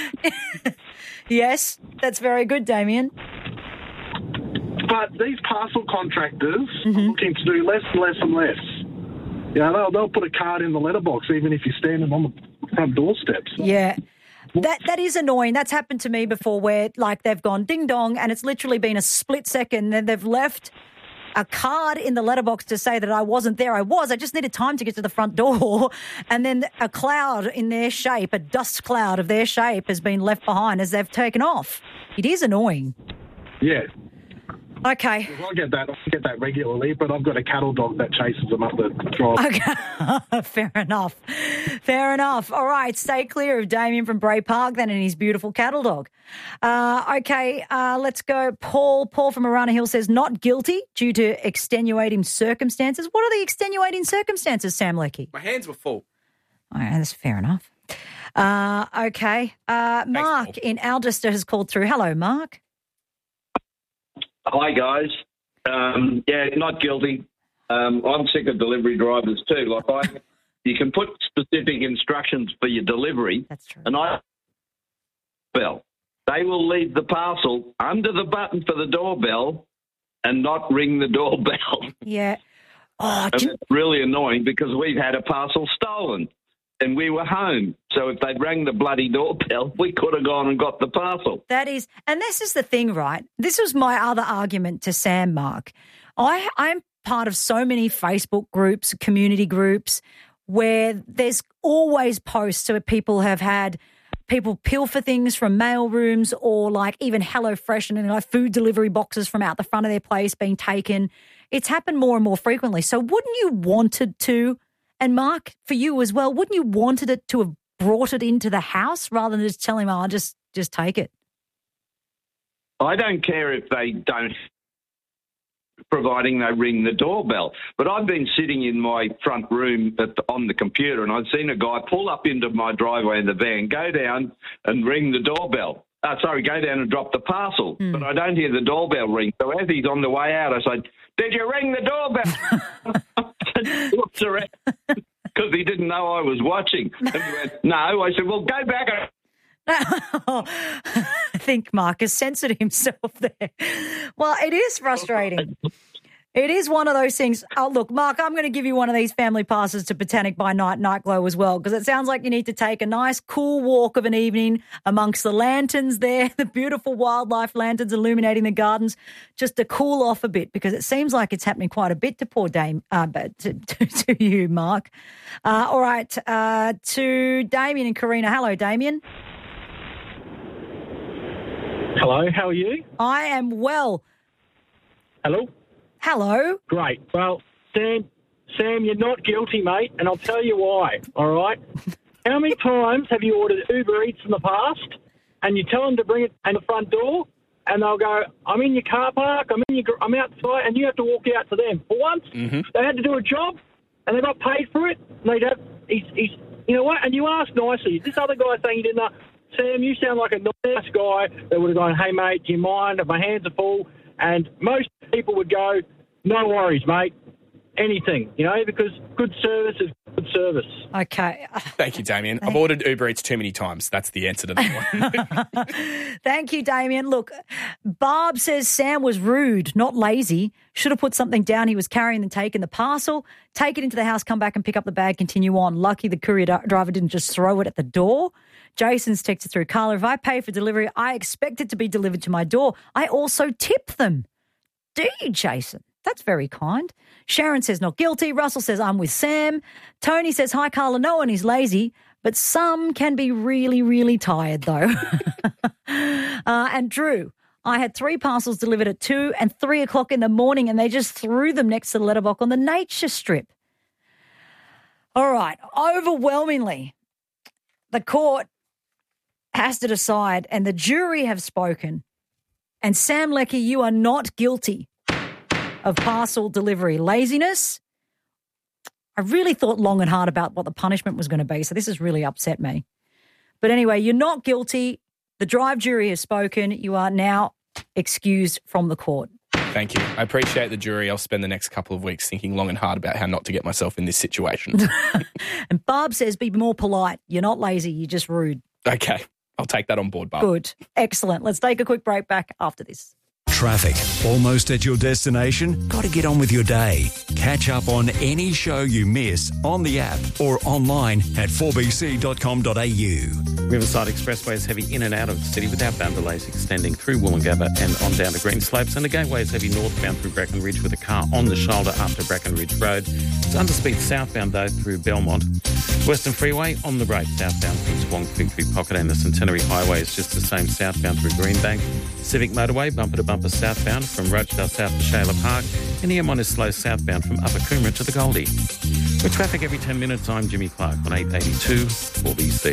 S1: yes, that's very good, Damien.
S6: But these parcel contractors mm-hmm. are looking to do less and less and less. You know, they'll, they'll put a card in the letterbox even if you're standing on the front doorsteps.
S1: Yeah. That that is annoying. That's happened to me before where, like, they've gone ding dong and it's literally been a split second and they've left a card in the letterbox to say that I wasn't there. I was. I just needed time to get to the front door, and then a cloud in their shape, a dust cloud of their shape has been left behind as they've taken off. It is annoying.
S6: Yeah.
S1: Okay.
S6: I get that. I get that regularly, but I've got a cattle dog that chases them up the drive.
S1: Okay. Fair enough. Fair enough. All right. Stay clear of Damien from Bray Park then and his beautiful cattle dog. Uh, okay. Uh, let's go. Paul. Paul from Arana Hill says not guilty due to extenuating circumstances. What are the extenuating circumstances, Sam Leckie?
S10: My hands were full.
S1: All right, that's fair enough. Uh, okay. Uh, Mark Thanks, in Alcester has called through. Hello, Mark.
S8: Hi, guys. Um, yeah, not guilty. Um, I'm sick of delivery drivers too. Like I, you can put specific instructions for your delivery.
S1: That's true.
S8: And I, well, they will leave the parcel under the button for the doorbell and not ring the doorbell.
S1: Yeah. Oh,
S8: and it's really annoying because we've had a parcel stolen. And we were home. So if they'd rang the bloody doorbell, we could have gone and got the parcel.
S1: That is, and this is the thing, right? This was my other argument to Sam, Mark. I, I'm part of so many Facebook groups, community groups, where there's always posts where people have had people pilfer things from mail rooms or like even HelloFresh and like food delivery boxes from out the front of their place being taken. It's happened more and more frequently. So wouldn't you wanted to, and Mark, for you as well, wouldn't you wanted it to have brought it into the house rather than just tell him, oh, just, just take it?
S8: I don't care if they don't, providing they ring the doorbell. But I've been sitting in my front room at the, on the computer, and I've seen a guy pull up into my driveway in the van, go down and ring the doorbell. Uh, sorry, go down and drop the parcel. Mm. But I don't hear the doorbell ring. So as he's on the way out, I say, did you ring the doorbell? He looks around because he didn't know I was watching. And he went, no. I said, well, go back and...
S1: I think Mark has censored himself there. Well, it is frustrating. It is one of those things. Oh, look, Mark, I'm going to give you one of these family passes to Botanic by Night Nightglow as well, because it sounds like you need to take a nice cool walk of an evening amongst the lanterns there, the beautiful wildlife lanterns illuminating the gardens, just to cool off a bit, because it seems like it's happening quite a bit to poor Dame, uh, to, to, to you, Mark. Uh, all right, uh, to Damien and Karina. Hello, Damien.
S9: Hello, how are you?
S1: I am well.
S9: Hello?
S1: Hello.
S9: Great. Well, Sam, Sam, you're not guilty, mate, and I'll tell you why, all right? How many times have you ordered Uber Eats in the past and you tell them to bring it to the front door and they'll go, I'm in your car park, I'm in your, I'm outside, and you have to walk out to them. For once, mm-hmm. they had to do a job and they got paid for it. And they'd have, he's, he's, you know what, and you asked nicely. This other guy saying he didn't know, Sam, you sound like a nice guy that would have gone, hey, mate, do you mind if my hands are full? And most people would go, no worries, mate, anything, you know, because good service is good service.
S1: Okay.
S10: Thank you, Damien. I've ordered Uber Eats too many times. That's the answer to that one.
S1: Thank you, Damien. Look, Barb says Sam was rude, not lazy. Should have put something down he was carrying and taken the parcel, take it into the house, come back and pick up the bag, continue on. Lucky the courier d- driver didn't just throw it at the door. Jason's texted through, Carla, if I pay for delivery, I expect it to be delivered to my door. I also tip them. Do you, Jason? That's very kind. Sharon says not guilty. Russell says I'm with Sam. Tony says, hi, Carla, no one is lazy, but some can be really, really tired, though. uh, and Drew, I had three parcels delivered at two and three o'clock in the morning, and they just threw them next to the letterbox on the nature strip. All right, overwhelmingly, the court has to decide, and the jury have spoken. And Sam Leckie, you are not guilty of parcel delivery laziness. I really thought long and hard about what the punishment was going to be, so this has really upset me. But anyway, you're not guilty. The drive jury has spoken. You are now excused from the court.
S10: Thank you. I appreciate the jury. I'll spend the next couple of weeks thinking long and hard about how not to get myself in this situation.
S1: And Barb says be more polite. You're not lazy. You're just rude.
S10: Okay. I'll take that on board, Barb.
S1: Good. Excellent. Let's take a quick break. Back after this.
S3: Traffic. Almost at your destination? Got to get on with your day. Catch up on any show you miss on the app or online at four b c dot com dot a u.
S4: Riverside Expressway is heavy in and out of the city with outbound delays extending through Woolloongabba and on down to Green Slopes. And the gateway is heavy northbound through Brackenridge with a car on the shoulder after Brackenridge Road. It's underspeed southbound though through Belmont. Western Freeway on the break southbound through Swong Victory Pocket, and the Centenary Highway is just the same southbound through Greenbank. Civic Motorway bumper to bumper southbound from Rochdale South to Shayla Park, and the M one is slow southbound from Upper Coomera to the Goldie. With traffic every ten minutes, I'm Jimmy Clark on eight eighty-two four B C.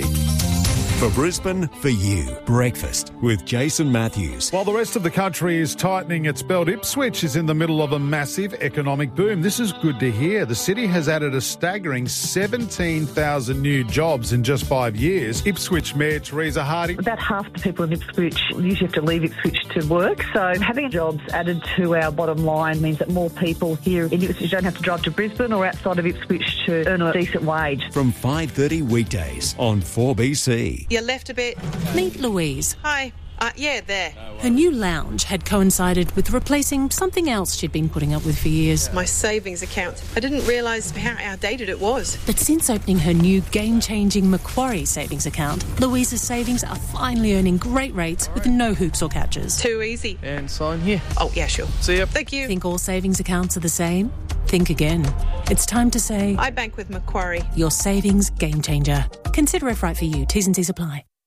S3: For Brisbane, for you, breakfast with Jason Matthews.
S11: While the rest of the country is tightening its belt, Ipswich is in the middle of a massive economic boom. This is good to hear. The city has added a staggering seventeen thousand new jobs in just five years. Ipswich Mayor Teresa Harding.
S12: About half the people in Ipswich usually have to leave Ipswich to work, so having jobs added to our bottom line means that more people here in Ipswich don't have to drive to Brisbane or outside of Ipswich to earn a decent wage.
S3: From five thirty weekdays on four B C.
S13: You left a bit.
S14: Meet Louise.
S13: Hi. Uh, yeah, there.
S14: Her new lounge had coincided with replacing something else she'd been putting up with for years.
S13: My savings account. I didn't realise how outdated it was.
S14: But since opening her new game-changing Macquarie savings account, Louise's savings are finally earning great rates with no hoops or catches.
S13: Too easy.
S10: And sign here.
S13: Oh, yeah, sure.
S10: See ya.
S13: Thank you.
S14: Think all savings accounts are the same? Think again. It's time to say...
S13: I bank with Macquarie.
S14: Your savings game changer. Consider if right for you. T's and C's apply.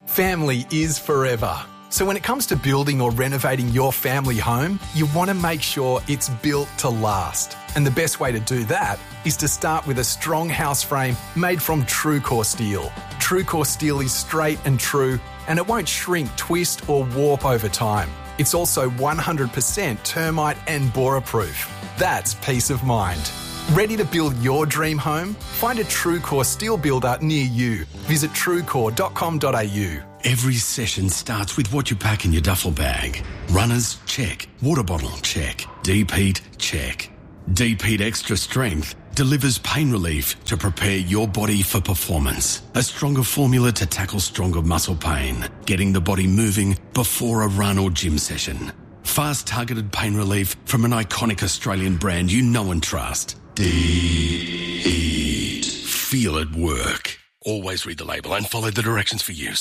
S15: family is forever. So when it comes to building or renovating your family home, you want to make sure it's built to last. And the best way to do that is to start with a strong house frame made from TrueCore steel. TrueCore steel is straight and true, and it won't shrink, twist or warp over time. It's also one hundred percent termite and borer proof. That's peace of mind. Ready to build your dream home? Find a TrueCore steel builder near you. Visit truecore dot com dot a u.
S16: Every session starts with what you pack in your duffel bag. Runners, check. Water bottle, check. Deep-Heat, check. Deep-Heat Extra Strength delivers pain relief to prepare your body for performance. A stronger formula to tackle stronger muscle pain, getting the body moving before a run or gym session. Fast targeted pain relief from an iconic Australian brand you know and trust. Deep-Heat. Feel it work. Always read the label and follow the directions for use.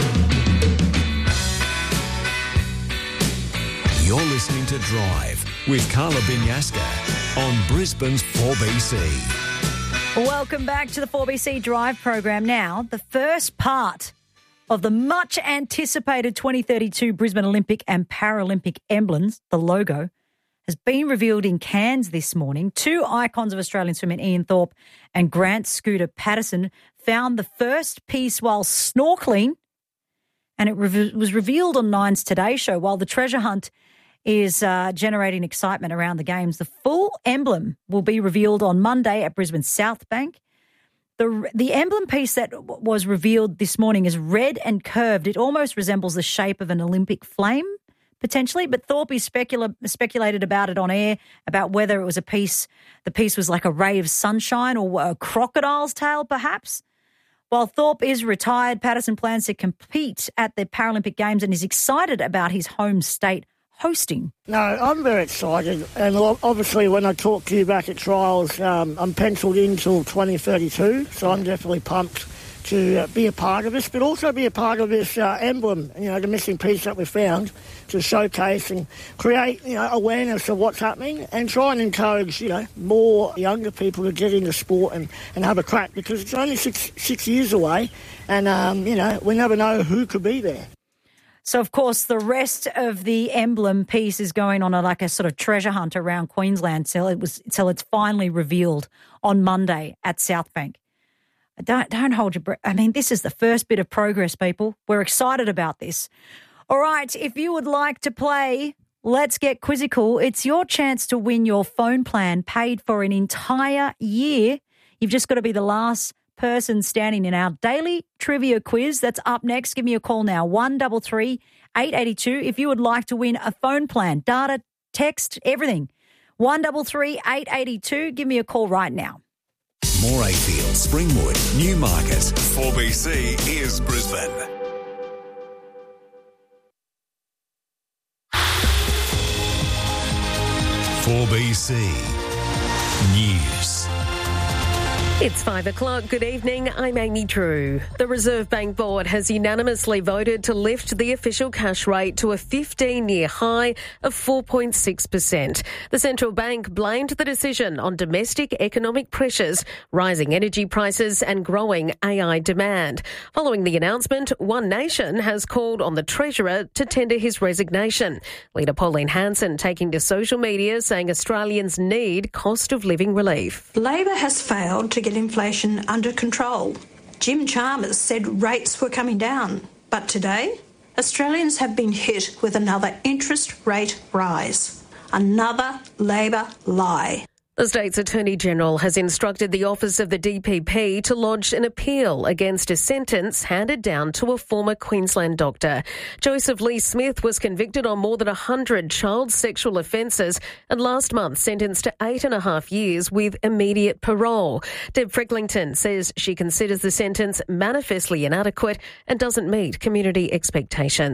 S3: You're listening to Drive with Carla Binyaska on Brisbane's four B C.
S1: Welcome back to the four B C Drive program. Now, the first part of the much-anticipated twenty thirty-two Brisbane Olympic and Paralympic emblems, the logo, has been revealed in Cairns this morning. Two icons of Australian swimming, Ian Thorpe and Grant Scooter Patterson, found the first piece while snorkeling, and it re- was revealed on Nine's Today Show. While the treasure hunt is uh, generating excitement around the Games, the full emblem will be revealed on Monday at Brisbane South Bank. The, the emblem piece that w- was revealed this morning is red and curved. It almost resembles the shape of an Olympic flame, potentially, but Thorpe specula- speculated about it on air, about whether it was a piece, the piece was like a ray of sunshine or a crocodile's tail, perhaps. While Thorpe is retired, Patterson plans to compete at the Paralympic Games and is excited about his home state hosting.
S17: No, I'm very excited, and obviously when I talked to you back at trials, um, I'm penciled in till twenty thirty-two, so I'm definitely pumped to uh, be a part of this, but also be a part of this uh, emblem, you know, the missing piece that we found, to showcase and create, you know, awareness of what's happening and try and encourage, you know, more younger people to get into sport and, and have a crack, because it's only six six years away, and, um, you know, we never know who could be there.
S1: So, of course, the rest of the emblem piece is going on a, like a sort of treasure hunt around Queensland till it was till it's finally revealed on Monday at South Bank. Don't, don't hold your breath. I mean, this is the first bit of progress, people. We're excited about this. All right, if you would like to play Let's Get Quizzical, it's your chance to win your phone plan paid for an entire year. You've just got to be the last person standing in our daily trivia quiz. That's up next. Give me a call now, one three three, eight eight two. If you would like to win a phone plan, data, text, everything, one three three, eight eight two. Give me a call right now.
S3: Morayfield, Springwood, Newmarket. four B C is Brisbane. four B C News.
S18: It's five o'clock. Good evening. I'm Amy Drew. The Reserve Bank Board has unanimously voted to lift the official cash rate to a fifteen-year high of four point six percent. The central bank blamed the decision on domestic economic pressures, rising energy prices and growing A I demand. Following the announcement, One Nation has called on the Treasurer to tender his resignation. Leader Pauline Hanson taking to social media saying Australians need cost of living relief.
S19: Labor has failed to get inflation under control. Jim Chalmers said rates were coming down. But today, Australians have been hit with another interest rate rise. Another Labor lie.
S18: The state's Attorney-General has instructed the Office of the D P P to lodge an appeal against a sentence handed down to a former Queensland doctor. Joseph Lee Smith was convicted on more than one hundred child sexual offences and last month sentenced to eight and a half years with immediate parole. Deb Frecklington says she considers the sentence manifestly inadequate and doesn't meet community expectations.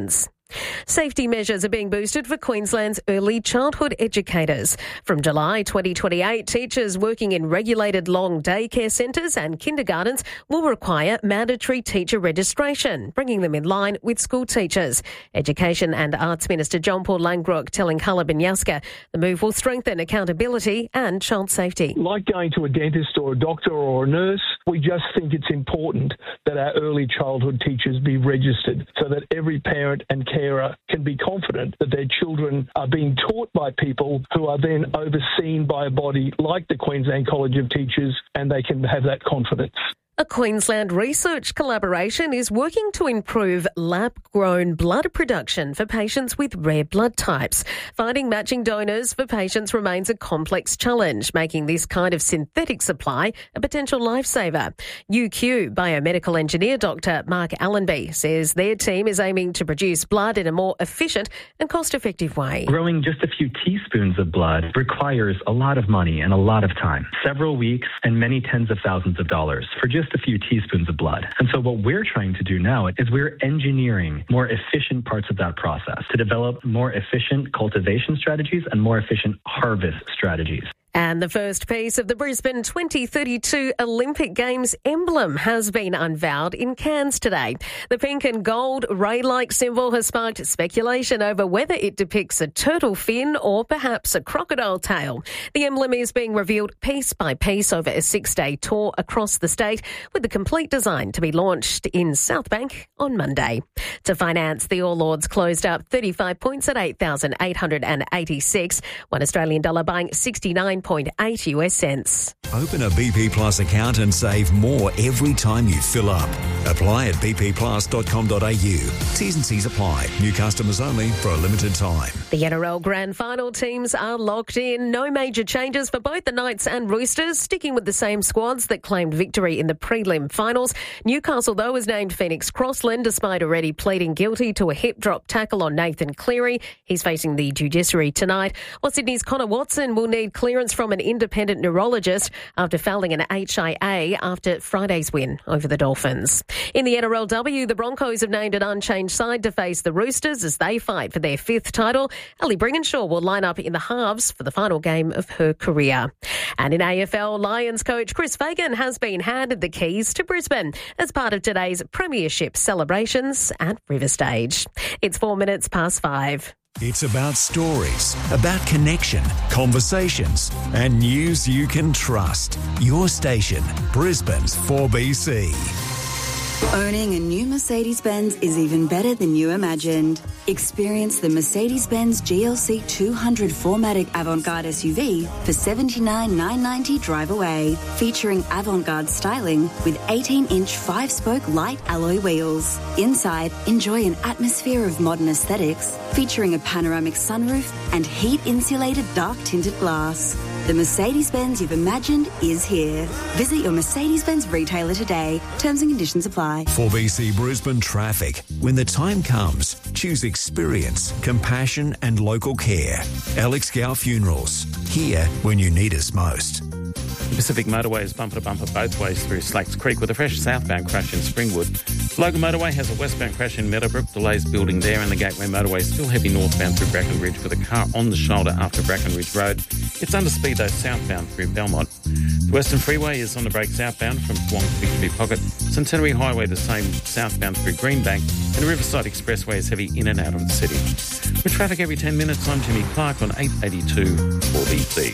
S18: Safety measures are being boosted for Queensland's early childhood educators. From July twenty twenty-eight, teachers working in regulated long daycare centres and kindergartens will require mandatory teacher registration, bringing them in line with school teachers. Education and Arts Minister John Paul Langbroek telling Carla Binyaska the move will strengthen accountability and child safety.
S7: Like going to a dentist or a doctor or a nurse, we just think it's important that our early childhood teachers be registered so that every parent and carer can be confident that their children are being taught by people who are then overseen by a body like the Queensland College of Teachers, and they can have that confidence.
S18: A Queensland research collaboration is working to improve lab-grown blood production for patients with rare blood types. Finding matching donors for patients remains a complex challenge, making this kind of synthetic supply a potential lifesaver. U Q biomedical engineer Doctor Mark Allenby says their team is aiming to produce blood in a more efficient and cost-effective way.
S20: Growing just a few teaspoons of blood requires a lot of money and a lot of time, several weeks and many tens of thousands of dollars for just a few teaspoons of blood. And so what we're trying to do now is we're engineering more efficient parts of that process to develop more efficient cultivation strategies and more efficient harvest strategies.
S18: And the first piece of the Brisbane twenty thirty-two Olympic Games emblem has been unveiled in Cairns today. The pink and gold ray-like symbol has sparked speculation over whether it depicts a turtle fin or perhaps a crocodile tail. The emblem is being revealed piece by piece over a six-day tour across the state, with the complete design to be launched in Southbank on Monday. To finance, the All Ords closed up thirty-five points at eight thousand eight hundred eighty-six, one Australian dollar buying sixty-nine point eight US cents.
S3: Open a B P Plus account and save more every time you fill up. Apply at b p plus dot com dot a u. T's and C's apply. New customers only for a limited time.
S18: The N R L Grand Final teams are locked in. No major changes for both the Knights and Roosters, sticking with the same squads that claimed victory in the prelim finals. Newcastle, though, was named Phoenix Crossland despite already pleading guilty to a hip drop tackle on Nathan Cleary. He's facing the judiciary tonight. While Sydney's Connor Watson will need clearance from an independent neurologist after failing an H I A after Friday's win over the Dolphins. In the N R L W, the Broncos have named an unchanged side to face the Roosters as they fight for their fifth title. Ellie Bringenshaw will line up in the halves for the final game of her career. And in A F L, Lions coach Chris Fagan has been handed the keys to Brisbane as part of today's premiership celebrations at River Stage. It's four minutes past five.
S3: It's about stories, about connection, conversations, and news you can trust. Your station, Brisbane's four B C.
S21: Owning a new Mercedes-Benz is even better than you imagined. Experience the Mercedes-Benz G L C two hundred four matic Avant-Garde S U V for seventy-nine thousand nine hundred ninety dollars drive away, featuring Avant-Garde styling with eighteen inch five-spoke light alloy wheels. Inside, enjoy an atmosphere of modern aesthetics, featuring a panoramic sunroof and heat-insulated dark-tinted glass. The Mercedes-Benz you've imagined is here. Visit your Mercedes-Benz retailer today. Terms and conditions apply.
S3: four B C Brisbane traffic. When the time comes, choose experience, compassion and local care. Alex Gow Funerals. Here when you need us most.
S4: The Pacific Motorway is bumper to bumper both ways through Slacks Creek with a fresh southbound crash in Springwood. Logan Motorway has a westbound crash in Meadowbrook. Delays building there, and the Gateway Motorway still heavy northbound through Brackenridge with a car on the shoulder after Brackenridge Road. It's under speed though southbound through Belmont. The Western Freeway is on the break southbound from Toowong to Victory Pocket. Centenary Highway the same southbound through Greenbank, and the Riverside Expressway is heavy in and out of the city. With traffic every ten minutes, I'm Jimmy Clark on eight eighty-two four B C.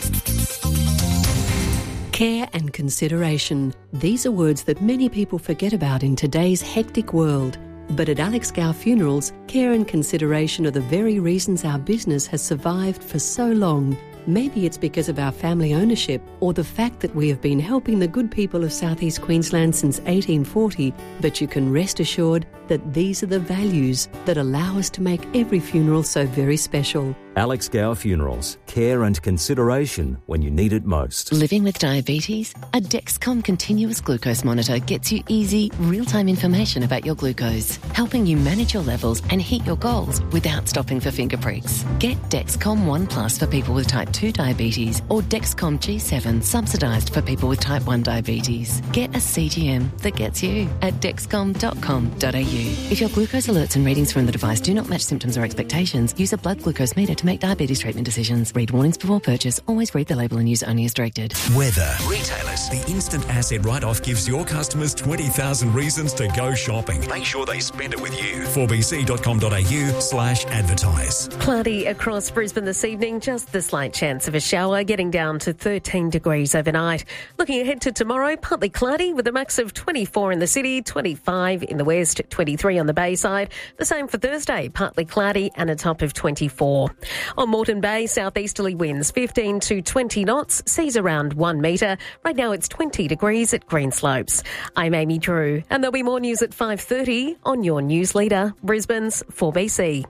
S22: Care and consideration. These are words that many people forget about in today's hectic world. But at Alex Gow Funerals, care and consideration are the very reasons our business has survived for so long. Maybe it's because of our family ownership or the fact that we have been helping the good people of Southeast Queensland since eighteen forty, but you can rest assured that these are the values that allow us to make every funeral so very special.
S2: Alex Gower Funerals. Care and consideration when you need it most.
S5: Living with diabetes? A Dexcom continuous glucose monitor gets you easy, real-time information about your glucose, helping you manage your levels and hit your goals without stopping for finger pricks. Get Dexcom One Plus for people with type two diabetes or Dexcom G seven subsidised for people with type one diabetes. Get a C G M that gets you at dexcom dot com dot a u. If your glucose alerts and readings from the device do not match symptoms or expectations, use a blood glucose meter to make diabetes treatment decisions. Read warnings before purchase. Always read the label and use only as directed.
S3: Weather. Retailers. The instant asset write-off gives your customers twenty thousand reasons to go shopping. Make sure they spend it with you. four b c dot com dot a u slash advertise.
S18: Cloudy across Brisbane this evening. Just the slight chance of a shower, getting down to thirteen degrees overnight. Looking ahead to tomorrow, partly cloudy with a max of twenty-four in the city, twenty-five in the west, twenty-three on the Bayside. The same for Thursday, partly cloudy and a top of twenty-four. On Moreton Bay, southeasterly winds fifteen to twenty knots, seas around one metre. Right now it's twenty degrees at Greenslopes. I'm Amy Drew, and there'll be more news at five thirty on your news leader, Brisbane's four B C.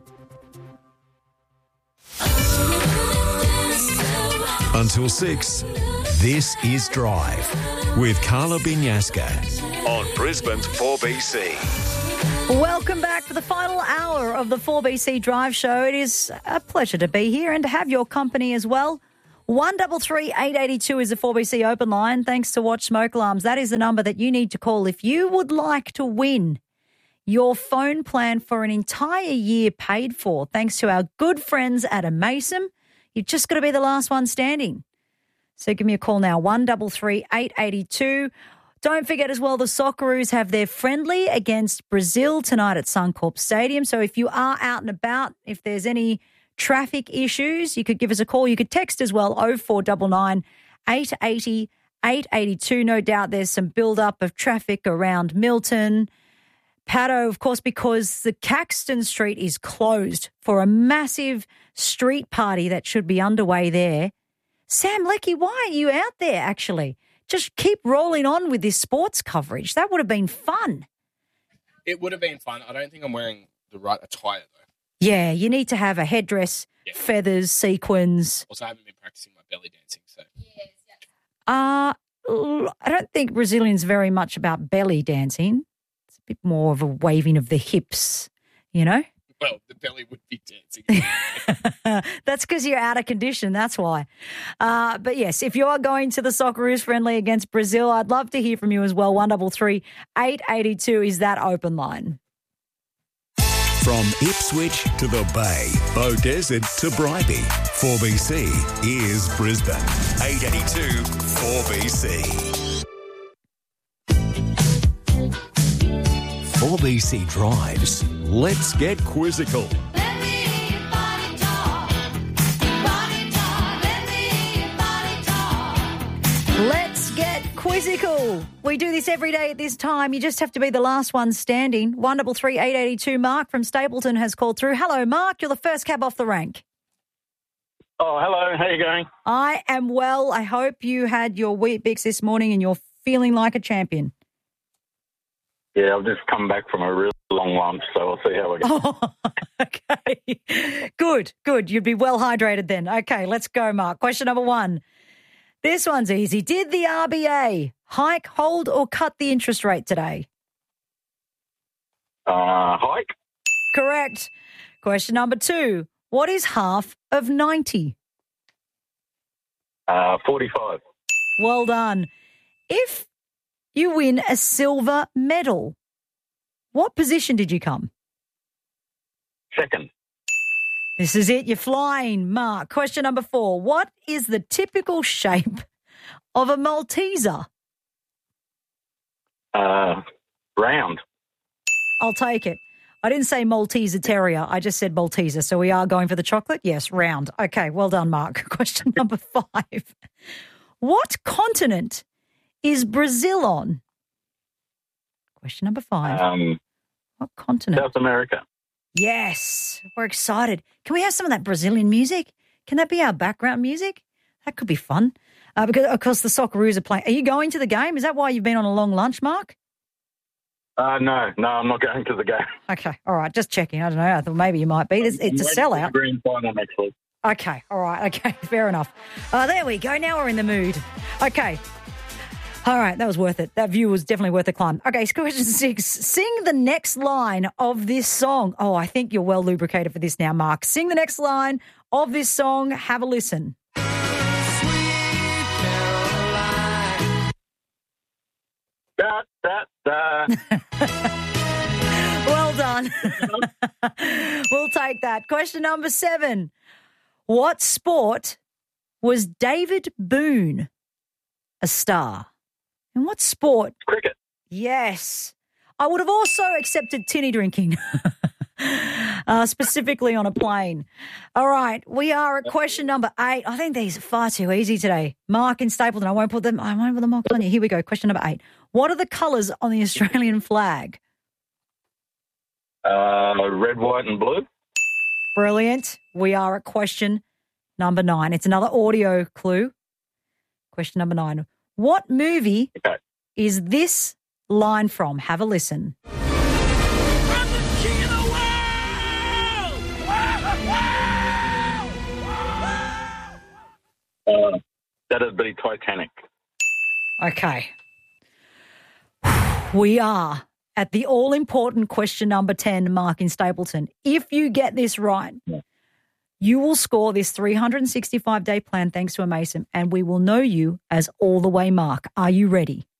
S3: Until six, this is Drive with Carla Binyaska on Brisbane's four B C.
S1: Welcome back for the final hour of the four B C Drive Show. It is a pleasure to be here and to have your company as well. one three three, eight eight two is the four B C open line. Thanks to Watch Smoke Alarms. That is the number that you need to call if you would like to win your phone plan for an entire year paid for, thanks to our good friends at Amaysim. You've just got to be the last one standing. So give me a call now, one three three, eight eight two. Don't forget as well, the Socceroos have their friendly against Brazil tonight at Suncorp Stadium. So if you are out and about, if there's any traffic issues, you could give us a call. You could text as well, oh four nine nine, eight eight zero, eight eight two. No doubt there's some build-up of traffic around Milton. Paddo, of course, because the Caxton Street is closed for a massive street party that should be underway there. Sam Leckie, why are you out there, actually? Just keep rolling on with this sports coverage. That would have been fun.
S10: It would have been fun. I don't think I'm wearing the right attire, though.
S1: Yeah, you need to have a headdress, yeah. feathers, sequins.
S10: Also, I haven't been practicing my belly dancing, so.
S1: Uh, I don't think Brazilians very much about belly dancing. It's a bit more of a waving of the hips, you know?
S10: Well, the belly would be dancing.
S1: That's because you're out of condition. That's why. Uh, but yes, if you are going to the Socceroos friendly against Brazil, I'd love to hear from you as well. one three three, eight eight two is that open line.
S3: From Ipswich to the Bay, Beaudesert to Bribie, four B C is Brisbane. eight eight two four B C. four B C drives. Let's get quizzical.
S1: Let's get quizzical. We do this every day at this time. You just have to be the last one standing. one three three, eight eight two. Mark from Stapleton has called through. Hello, Mark. You're the first cab off the rank.
S23: Oh, hello. How are you going?
S1: I am well. I hope you had your Wheat Bix this morning and you're feeling like a champion.
S23: Yeah, I've just come back from a really long lunch, so we'll see how we go.
S1: Oh, okay. Good, good. You'd be well hydrated then. Okay, let's go, Mark. Question number one. This one's easy. Did the R B A hike, hold or cut the interest rate today?
S23: Uh, hike.
S1: Correct. Question number two. What is half of ninety?
S23: Uh, forty-five.
S1: Well done. If you win a silver medal, what position did you come?
S23: Second.
S1: This is it. You're flying, Mark. Question number four. What is the typical shape of a Malteser?
S23: Uh, round.
S1: I'll take it. I didn't say Malteser Terrier. I just said Malteser. So we are going for the chocolate? Yes, round. Okay, well done, Mark. Question number five. What continent is Brazil on? Question number five.
S23: Um,
S1: what continent?
S23: South America.
S1: Yes, we're excited. Can we have some of that Brazilian music? Can that be our background music? That could be fun. Uh, because, of course, the Socceroos are playing. Are you going to the game? Is that why you've been on a long lunch, Mark?
S23: Uh, no, no, I'm not going to the game.
S1: Okay, all right, just checking. I don't know. I thought maybe you might be. It's, it's a sellout.
S23: Grand final next week.
S1: Okay, all right, okay, fair enough. Uh, there we go. Now we're in the mood. Okay. All right, that was worth it. That view was definitely worth the climb. Okay, question six. Sing the next line of this song. Oh, I think you're well lubricated for this now, Mark. Sing the next line of this song. Have a listen.
S23: Da, da, da.
S1: Well done. We'll take that. Question number seven. What sport was David Boone a star? In what sport?
S23: Cricket.
S1: Yes. I would have also accepted tinny drinking, uh, specifically on a plane. All right, we are at question number eight. I think these are far too easy today. Mark in Stapleton, I won't put them, I won't put them on you. Here we go, question number eight. What are the colours on the Australian flag?
S23: Uh, red, white and blue.
S1: Brilliant. We are at question number nine. It's another audio clue. Question number nine. What movie
S23: okay.
S1: is this line from? Have a listen.
S23: Uh, that'd be Titanic.
S1: Okay. We are at the all-important question number ten, Mark in Stapleton. If you get this right, yeah. you will score this three hundred sixty-five day plan thanks to a Mason, and we will know you as All the Way Mark. Are you ready?